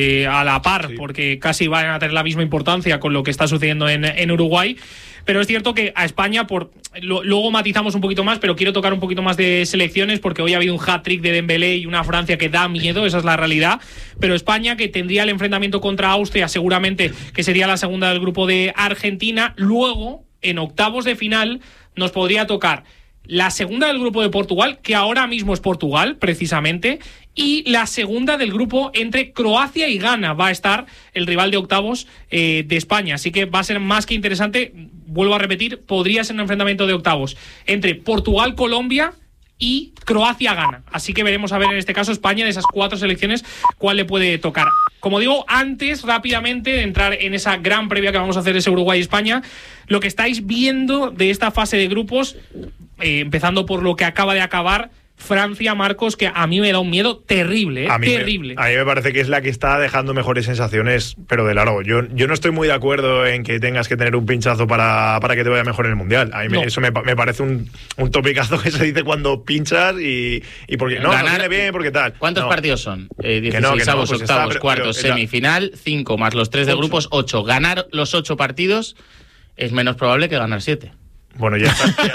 Speaker 1: a la par, porque casi van a tener la misma importancia con lo que está sucediendo en Uruguay. Pero es cierto que a España, luego matizamos un poquito más, pero quiero tocar un poquito más de selecciones, porque hoy ha habido un hat-trick de Dembélé y una Francia que da miedo, esa es la realidad. Pero España, que tendría el enfrentamiento contra Austria, seguramente que sería la segunda del grupo de Argentina. Luego, en octavos de final, nos podría tocar la segunda del grupo de Portugal, que ahora mismo es Portugal, precisamente, y la segunda del grupo entre Croacia y Ghana. Va a estar el rival de octavos de España, así que va a ser más que interesante. Vuelvo a repetir, podría ser un enfrentamiento de octavos entre Portugal, Colombia y Croacia-Ghana. Así que veremos a ver en este caso España, de esas cuatro selecciones, cuál le puede tocar. Como digo, antes rápidamente de entrar en esa gran previa que vamos a hacer, ese Uruguay-España, lo que estáis viendo de esta fase de grupos, empezando por lo que acaba de acabar, Francia, Marcos, que a mí me da un miedo terrible, terrible.
Speaker 4: A mí me parece que es la que está dejando mejores sensaciones, pero de largo. Yo no estoy muy de acuerdo en que tengas que tener un pinchazo para que te vaya mejor en el Mundial. A mí eso me parece un topicazo que se dice cuando pinchas y porque no viene bien, porque tal.
Speaker 3: ¿Cuántos partidos son? 16 octavos, cuartos, semifinal, 5 más los 3 de grupos, 8. Ganar los 8 partidos es menos probable que ganar 7.
Speaker 4: Bueno, ya estás con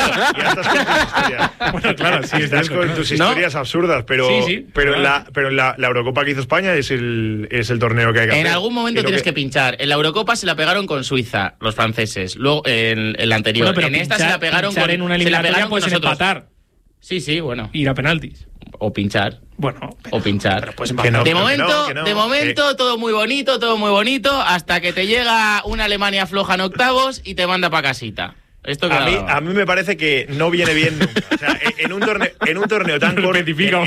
Speaker 4: tus historias. Bueno, claro, sí, estás con tus historias absurdas, pero la Eurocopa que hizo España es el torneo que hay que hacer.
Speaker 3: En algún momento tienes que pinchar. En la Eurocopa se la pegaron con Suiza, los franceses. Luego, en la anterior.
Speaker 1: Bueno, pero
Speaker 3: en esta se la pegaron con
Speaker 1: en una eliminatoria, pues empatar.
Speaker 3: Sí, bueno.
Speaker 1: Ir a penaltis.
Speaker 3: O pinchar.
Speaker 1: Bueno,
Speaker 3: o pinchar.
Speaker 1: Pero pues
Speaker 3: de momento, todo muy bonito, hasta que te llega una Alemania floja en octavos y te manda para casita.
Speaker 4: A mí me parece que no viene bien nunca. O sea, en un torneo tan corto,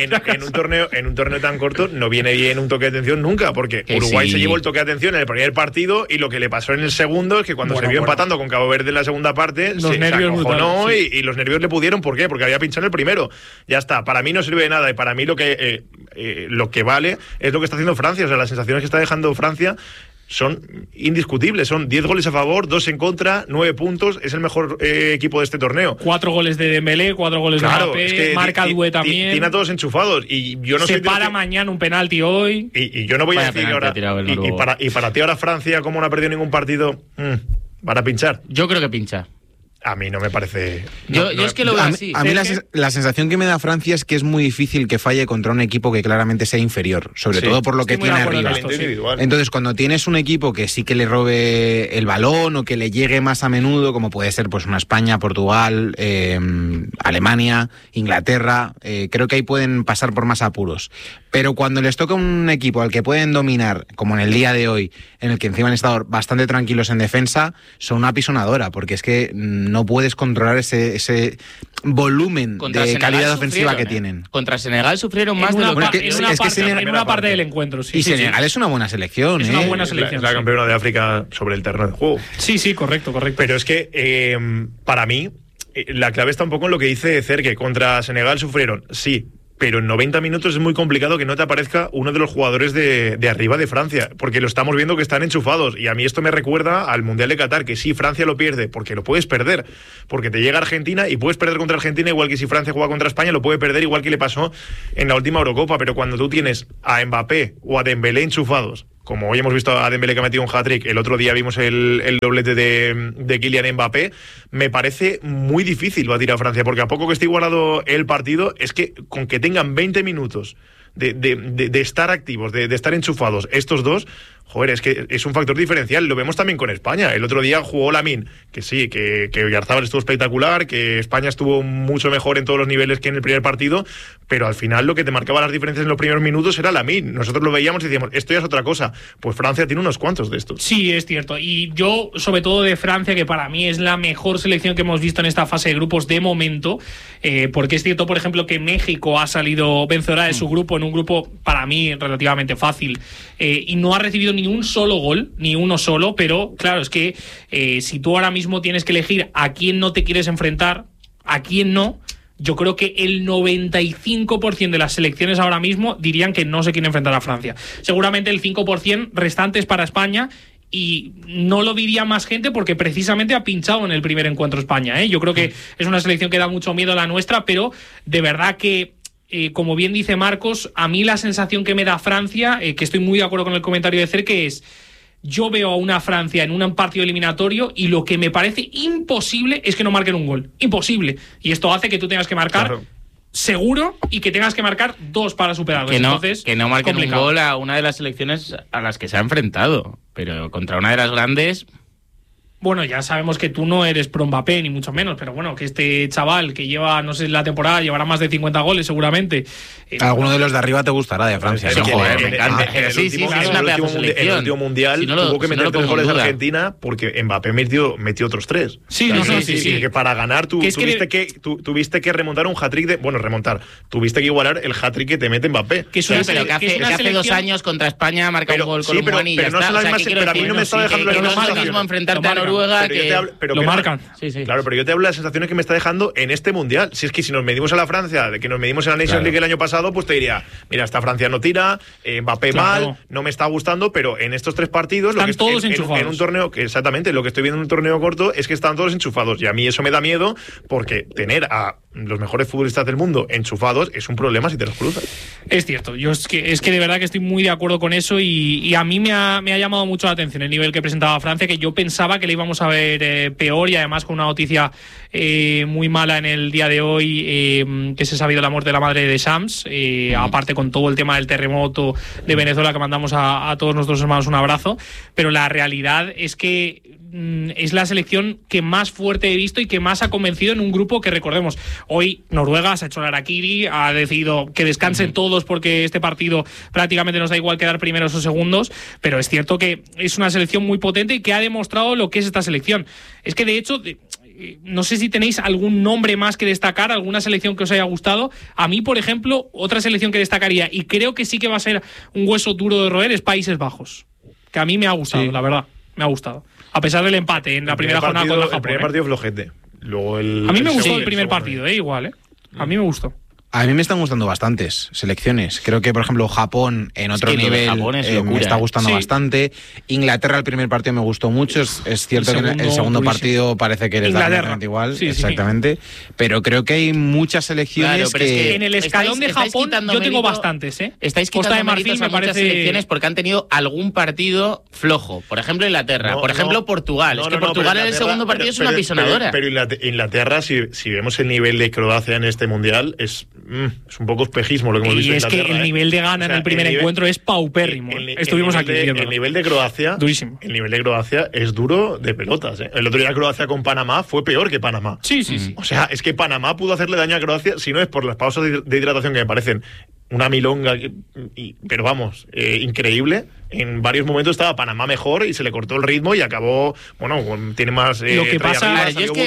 Speaker 4: en un torneo tan corto no viene bien un toque de atención nunca, porque Uruguay se llevó el toque de atención en el primer partido y lo que le pasó en el segundo es que cuando se vio empatando con Cabo Verde en la segunda parte, se acojonó y los nervios le pudieron. ¿Por qué? Porque había pinchado en el primero. Ya está. Para mí no sirve de nada y para mí lo que vale es lo que está haciendo Francia. O sea, las sensaciones que está dejando Francia son indiscutibles, son 10 goles a favor, 2 en contra, 9 puntos, es el mejor equipo de este torneo.
Speaker 1: 4 goles de Dembélé, 4 goles de Mbappé, es que marca Doué también.
Speaker 4: Tiene a todos enchufados y yo no
Speaker 1: se para mañana un penalti hoy.
Speaker 4: Y yo no voy a decir ahora y para ti ahora Francia, como no ha perdido ningún partido, van a pinchar.
Speaker 3: Yo creo que pincha.
Speaker 4: a mí no me parece...
Speaker 3: Yo es que lo veo así.
Speaker 2: A mí la sensación que me da Francia es que es muy difícil que falle contra un equipo que claramente sea inferior, sobre todo por lo que tiene arriba. Entonces, cuando tienes un equipo que sí que le robe el balón o que le llegue más a menudo, como puede ser pues una España, Portugal, Alemania, Inglaterra, creo que ahí pueden pasar por más apuros. Pero cuando les toca un equipo al que pueden dominar, como en el día de hoy, en el que encima han estado bastante tranquilos en defensa, son una pisonadora, porque es que no puedes controlar ese volumen de calidad ofensiva que tienen.
Speaker 3: Contra Senegal sufrieron más de lo que...
Speaker 1: En una parte del encuentro, sí.
Speaker 2: Y Senegal es una buena selección.
Speaker 1: Es una buena selección.
Speaker 4: La campeona de África sobre el terreno de juego.
Speaker 1: Sí, correcto.
Speaker 4: Pero es que, para mí, la clave está un poco en lo que dice Cerque. Contra Senegal sufrieron, sí, pero en 90 minutos es muy complicado que no te aparezca uno de los jugadores de arriba de Francia, porque lo estamos viendo que están enchufados, y a mí esto me recuerda al Mundial de Qatar, que sí, Francia lo pierde, porque lo puedes perder, porque te llega Argentina y puedes perder contra Argentina, igual que si Francia juega contra España, lo puede perder igual que le pasó en la última Eurocopa, pero cuando tú tienes a Mbappé o a Dembélé enchufados, como hoy hemos visto a Dembélé que ha metido un hat-trick, el otro día vimos el doblete de Kylian Mbappé, me parece muy difícil batir a Francia, porque a poco que esté igualado el partido, es que con que tengan 20 minutos de estar activos, de estar enchufados estos dos, joder, es que es un factor diferencial. Lo vemos también con España. El otro día jugó Lamine, que sí, que Oyarzabal estuvo espectacular, que España estuvo mucho mejor en todos los niveles que en el primer partido, pero al final lo que te marcaba las diferencias en los primeros minutos era Lamine. Nosotros lo veíamos y decíamos, esto ya es otra cosa. Pues Francia tiene unos cuantos de estos.
Speaker 1: Sí, es cierto. Y yo, sobre todo de Francia, que para mí es la mejor selección que hemos visto en esta fase de grupos de momento, porque es cierto, por ejemplo, que México ha salido vencedora de su grupo, en un grupo para mí relativamente fácil, y no ha recibido ni un solo gol, ni uno solo, pero claro, es que si tú ahora mismo tienes que elegir a quién no te quieres enfrentar, a quién no, yo creo que el 95% de las selecciones ahora mismo dirían que no se quieren enfrentar a Francia. Seguramente el 5% restante es para España, y no lo diría más gente porque precisamente ha pinchado en el primer encuentro España, ¿eh? Yo creo que es una selección que da mucho miedo a la nuestra, pero de verdad que como bien dice Marcos, a mí la sensación que me da Francia, que estoy muy de acuerdo con el comentario de Cerque, es: yo veo a una Francia en un partido eliminatorio y lo que me parece imposible es que no marquen un gol. Imposible. Y esto hace que tú tengas que marcar seguro y que tengas que marcar dos para superarlos. Entonces,
Speaker 3: que no marquen
Speaker 1: complicado.
Speaker 3: un gol a una de las selecciones a las que se ha enfrentado, pero contra una de las grandes...
Speaker 1: Bueno, ya sabemos que tú no eres pro Mbappé, ni mucho menos, pero bueno, que este chaval que lleva, no sé, la temporada llevará más de 50 goles seguramente.
Speaker 2: Alguno de los de arriba te gustará de Francia.
Speaker 3: Sí, joder, me encanta.
Speaker 4: Sí, es una pedazo de selección. En el último mundial tuvo que meter 3 goles a Argentina porque Mbappé metió otros 3.
Speaker 1: Sí.
Speaker 4: Que para ganar tuviste que remontar un hat-trick tuviste que igualar el hat-trick que te mete Mbappé.
Speaker 3: Que hace 2 años contra España marca un gol con un Muani y ya está.
Speaker 4: Pero a mí no me está dejando la
Speaker 3: sensación. No es lo mismo enfrentarte a Noruega
Speaker 1: lo marcan.
Speaker 4: Claro, pero yo te hablo de las sensaciones que me está dejando en este mundial. Si es que si nos medimos a la Francia, de que nos medimos en la Nations League el año pasado, pues te diría, mira, esta Francia no tira, Mbappé mal, no me está gustando, pero en estos 3 partidos
Speaker 1: están todos enchufados.
Speaker 4: En un torneo, que exactamente, lo que estoy viendo en un torneo corto es que están todos enchufados, y a mí eso me da miedo, porque tener a los mejores futbolistas del mundo enchufados es un problema si te los cruzas.
Speaker 1: Es cierto, yo es que de verdad que estoy muy de acuerdo con eso, y a mí me ha llamado mucho la atención el nivel que presentaba Francia, que yo pensaba que le íbamos a ver peor, y además con una noticia muy mala en el día de hoy, que se ha sabido la muerte de la madre de Shams, aparte con todo el tema del terremoto de Venezuela, que mandamos a todos nuestros hermanos un abrazo, pero la realidad es que es la selección que más fuerte he visto y que más ha convencido en un grupo que, recordemos, hoy Noruega se ha hecho el harakiri, ha decidido que descansen todos porque este partido prácticamente nos da igual quedar primeros o segundos, pero es cierto que es una selección muy potente y que ha demostrado lo que es esta selección. Es que de hecho, no sé si tenéis algún nombre más que destacar, alguna selección que os haya gustado. A mí, por ejemplo, otra selección que destacaría, y creo que sí que va a ser un hueso duro de roer, es Países Bajos, que a mí me ha gustado, la verdad, me ha gustado. A pesar del empate en la primera jornada contra Japón.
Speaker 4: El primer partido flojete. Luego
Speaker 1: a mí me gustó el primer partido, igual, A mí me gustó.
Speaker 2: A mí me están gustando bastantes selecciones. Creo que, por ejemplo, Japón en otro nivel me está gustando bastante. Inglaterra, el primer partido me gustó mucho. Es cierto que el segundo partido parece que les da exactamente igual. Exactamente. Pero creo que hay muchas selecciones que
Speaker 1: en el escalón de Japón yo tengo bastantes.
Speaker 3: Estáis quitando méritos a muchas selecciones porque han tenido algún partido flojo. Por ejemplo, Inglaterra. Por ejemplo, Portugal. Es que Portugal en el segundo partido es una pisonadora.
Speaker 4: Pero Inglaterra, si vemos el nivel de Croacia en este Mundial, es un poco espejismo lo que hemos visto.
Speaker 1: Y es que el nivel de Ghana en el primer encuentro es paupérrimo. Estuvimos aquí.
Speaker 4: El nivel de Croacia,
Speaker 1: durísimo.
Speaker 4: El nivel de Croacia es duro de pelotas. El otro día Croacia con Panamá fue peor que Panamá.
Speaker 1: Sí.
Speaker 4: O sea, es que Panamá pudo hacerle daño a Croacia si no es por las pausas de hidratación que me parecen una milonga, pero vamos, increíble. En varios momentos estaba Panamá mejor y se le cortó el ritmo y acabó, tiene más
Speaker 1: lo que pasa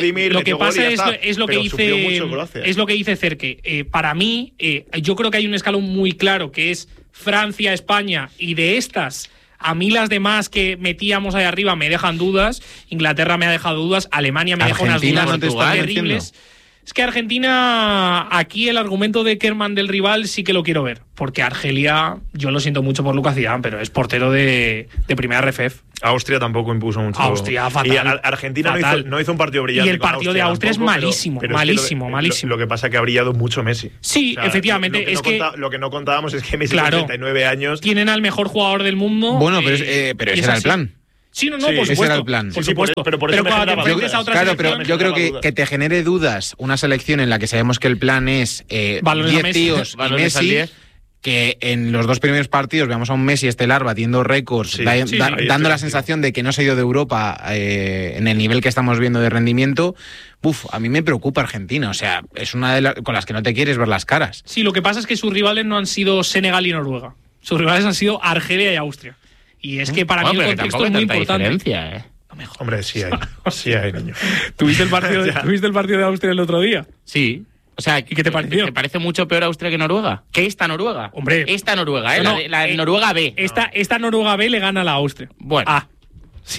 Speaker 1: es lo que dice Cerque. Para mí, yo creo que hay un escalón muy claro que es Francia, España, y de estas, a mí las demás que metíamos ahí arriba me dejan dudas. Inglaterra me ha dejado dudas, Alemania me deja unas dudas terribles. Es que Argentina, aquí el argumento de Kerman del rival sí que lo quiero ver, porque Argelia, yo lo siento mucho por Lucas Zidane, pero es portero de primera RFF.
Speaker 4: Austria tampoco impuso mucho.
Speaker 1: Austria, fatal.
Speaker 4: Y Argentina no hizo un partido brillante.
Speaker 1: Y el partido de Austria tampoco, es malísimo, pero malísimo.
Speaker 4: Lo que pasa es que ha brillado mucho Messi.
Speaker 1: Sí, efectivamente.
Speaker 4: Lo que no contábamos es que Messi con 39 años...
Speaker 1: Tienen al mejor jugador del mundo.
Speaker 2: Bueno, pero ese era el plan.
Speaker 1: Sí, por supuesto.
Speaker 2: Ese era el plan.
Speaker 1: Por supuesto.
Speaker 4: Pero cuando te enfrentes
Speaker 2: a otra selección... Claro, pero yo creo que te genere dudas una selección en la que sabemos que el plan es 10 tíos y Messi, que en los dos primeros partidos veamos a un Messi estelar batiendo récords, dando la sensación de que no se ha ido de Europa en el nivel que estamos viendo de rendimiento. A mí me preocupa Argentina. O sea, es una de con las que no te quieres ver las caras.
Speaker 1: Sí, lo que pasa es que sus rivales no han sido Senegal y Noruega. Sus rivales han sido Argelia y Austria. Y es que para mí el contexto es muy importante.
Speaker 4: Hombre, sí hay, niño.
Speaker 1: ¿Tuviste el partido de Austria el otro día?
Speaker 3: Sí. O sea,
Speaker 1: ¿y qué te pareció?
Speaker 3: ¿Te parece mucho peor Austria que Noruega? ¿Qué esta Noruega?
Speaker 1: Hombre.
Speaker 3: Esta Noruega, la Noruega B.
Speaker 1: Esta Noruega B le gana a la Austria.
Speaker 3: Bueno.
Speaker 1: Sí,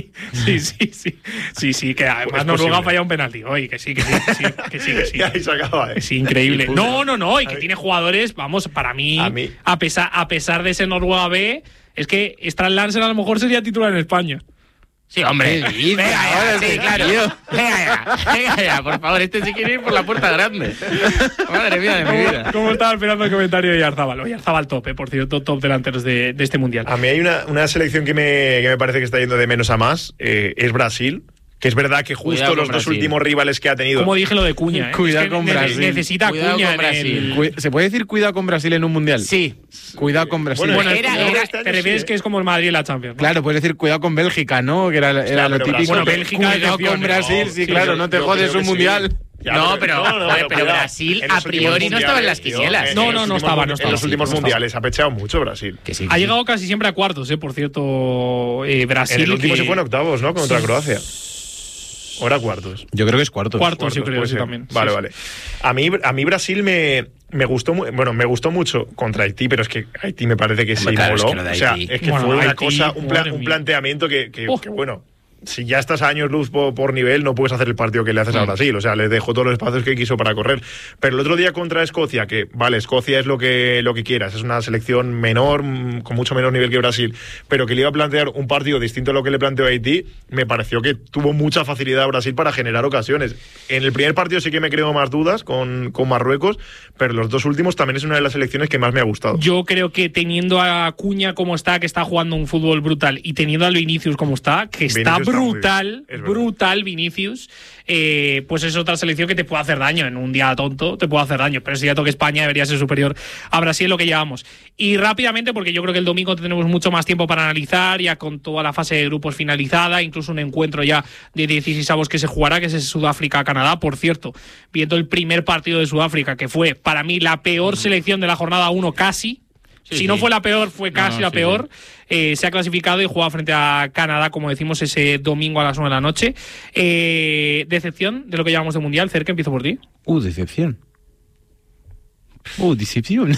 Speaker 1: que además Noruega ha fallado un penalti. Oye, que sí.
Speaker 4: Y ahí se acaba,
Speaker 1: Sí, increíble. No, y que tiene jugadores, vamos, para mí, a pesar de ser Noruega B, es que Strand Larsen a lo mejor sería titular en España.
Speaker 3: Sí, hombre. Venga ya, por favor, este sí quiere ir por la puerta grande. Madre mía de mi vida.
Speaker 1: ¿Cómo estaba esperando el comentario de Oyarzabal? Oyarzabal top, por cierto, top delanteros de este Mundial.
Speaker 4: A mí hay una selección que me parece que está yendo de menos a más, es Brasil. Que es verdad que justo los dos últimos rivales que ha tenido...
Speaker 1: Como dije lo de Cuña,
Speaker 2: Cuidado con Brasil.
Speaker 1: Necesita Cuña en el...
Speaker 2: ¿Se puede decir cuidado con Brasil en un Mundial?
Speaker 3: Sí.
Speaker 2: Cuidado con Brasil.
Speaker 1: Bueno, te refieres que es como el Madrid en la Champions, ¿no?
Speaker 2: Claro, puedes decir cuidado con Bélgica, ¿no? Que era lo típico.
Speaker 1: Bueno, Bélgica
Speaker 2: cuidado con Brasil, sí, claro, no te jodes un Mundial.
Speaker 3: Pero Brasil a priori no estaba en las quinielas.
Speaker 1: No estaba.
Speaker 4: En los últimos mundiales ha pechado mucho Brasil.
Speaker 1: Ha llegado casi siempre a cuartos, por cierto, Brasil.
Speaker 4: En el último se fue en octavos, ¿no? Contra Croacia. ¿O era cuartos?
Speaker 2: Yo creo que es cuartos.
Speaker 1: Cuartos, yo creo, sí, también.
Speaker 4: Vale. A mí Brasil me gustó mucho contra Haití, pero es que Haití me parece que se inmoló. O sea, es que fue una cosa, un planteamiento que bueno... Si ya estás a años luz por nivel, no puedes hacer el partido que le haces a Brasil. O sea, le dejó todos los espacios que quiso para correr. Pero el otro día contra Escocia, que vale, Escocia es lo que quieras, es una selección menor, con mucho menor nivel que Brasil, pero que le iba a plantear un partido distinto a lo que le planteó a Haití, me pareció que tuvo mucha facilidad a Brasil para generar ocasiones. En el primer partido sí que me creo más dudas con Marruecos, pero los dos últimos también es una de las selecciones que más me ha gustado.
Speaker 1: Yo creo que teniendo a Acuña como está, que está jugando un fútbol brutal, y teniendo a Vinicius como está, que está brutal Vinicius, pues es otra selección que te puede hacer daño en un día tonto, te puede hacer daño, pero es cierto que España debería ser superior a Brasil en lo que llevamos. Y rápidamente, porque yo creo que el domingo tenemos mucho más tiempo para analizar, ya con toda la fase de grupos finalizada, incluso un encuentro ya de 16avos que se jugará, que es Sudáfrica-Canadá. Por cierto, viendo el primer partido de Sudáfrica, que fue para mí la peor selección de la jornada 1 casi. Si no fue la peor, fue casi la peor. Se ha clasificado y juega frente a Canadá, como decimos, ese domingo a las 9 de la noche. ¿Decepción de lo que llevamos de Mundial? Cerca, empiezo por ti.
Speaker 2: Decepción. Decepción.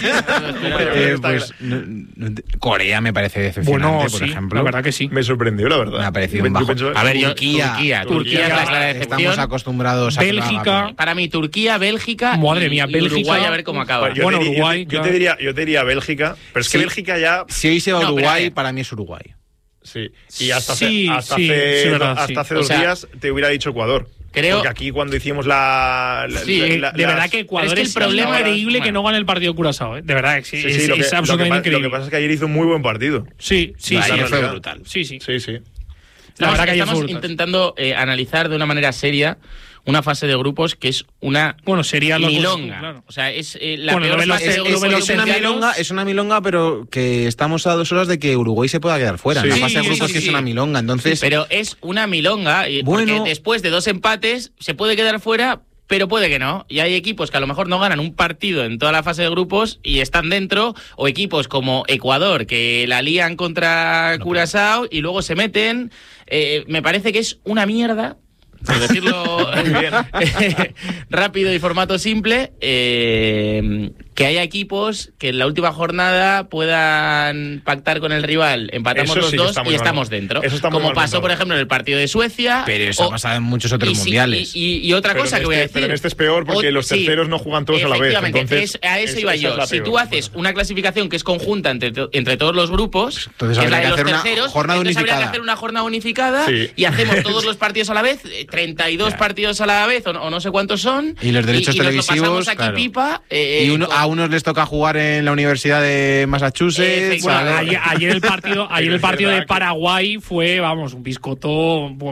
Speaker 2: Corea me parece decepcionante, por ejemplo.
Speaker 1: La verdad que sí.
Speaker 4: Me sorprendió, la verdad.
Speaker 2: Me ha parecido un bajo.
Speaker 3: A ver, Turquía es la clara decepción.
Speaker 2: Estamos acostumbrados a
Speaker 1: Bélgica.
Speaker 3: Para mí, Turquía, Bélgica.
Speaker 1: Madre mía, Bélgica.
Speaker 3: Uruguay, a ver cómo acaba.
Speaker 1: Uruguay.
Speaker 4: Yo te diría Bélgica, pero es que Bélgica ya.
Speaker 2: Si hoy se va a Uruguay, para mí es Uruguay.
Speaker 4: Sí. Y hasta hace 2 días te hubiera dicho Ecuador.
Speaker 3: Creo.
Speaker 4: Porque aquí cuando hicimos de
Speaker 1: verdad que Ecuador es increíble que no gane el partido Curazao, ¿eh? De verdad, es absolutamente increíble.
Speaker 4: Lo que pasa es que ayer hizo un muy buen partido.
Speaker 1: Sí,
Speaker 2: fue brutal.
Speaker 1: Sí.
Speaker 3: La verdad que estamos intentando analizar de una manera seria una fase de grupos que es una milonga.
Speaker 1: Claro.
Speaker 3: O sea, es la peor fase de
Speaker 2: grupos. Es una milonga, pero que estamos a 2 horas de que Uruguay se pueda quedar fuera. La fase de grupos que es una milonga, entonces.
Speaker 3: Pero es una milonga, porque después de 2 empates se puede quedar fuera, pero puede que no. Y hay equipos que a lo mejor no ganan un partido en toda la fase de grupos y están dentro, o equipos como Ecuador, que la lían contra Curazao y luego se meten. Me parece que es una mierda, por decirlo rápido y formato simple, que haya equipos que en la última jornada puedan pactar con el rival, empatamos los dos y estamos dentro. Como pasó, por ejemplo, en el partido de Suecia.
Speaker 2: Pero eso ha pasado en muchos otros mundiales.
Speaker 3: Y otra cosa que voy a decir.
Speaker 4: Pero en este es peor porque los terceros no juegan todos a la vez. Entonces,
Speaker 3: a eso iba yo. Si tú haces una clasificación que es conjunta entre todos los grupos,
Speaker 2: entonces
Speaker 3: que es la de los
Speaker 2: terceros,
Speaker 3: entonces habría que hacer una jornada unificada y hacemos todos los partidos a la vez, 32 partidos a la vez o no sé cuántos son.
Speaker 2: Y los derechos televisivos.
Speaker 3: Nos lo pasamos aquí pipa.
Speaker 2: A unos les toca jugar en la Universidad de Massachusetts.
Speaker 1: Ayer el partido de Paraguay fue, un piscoto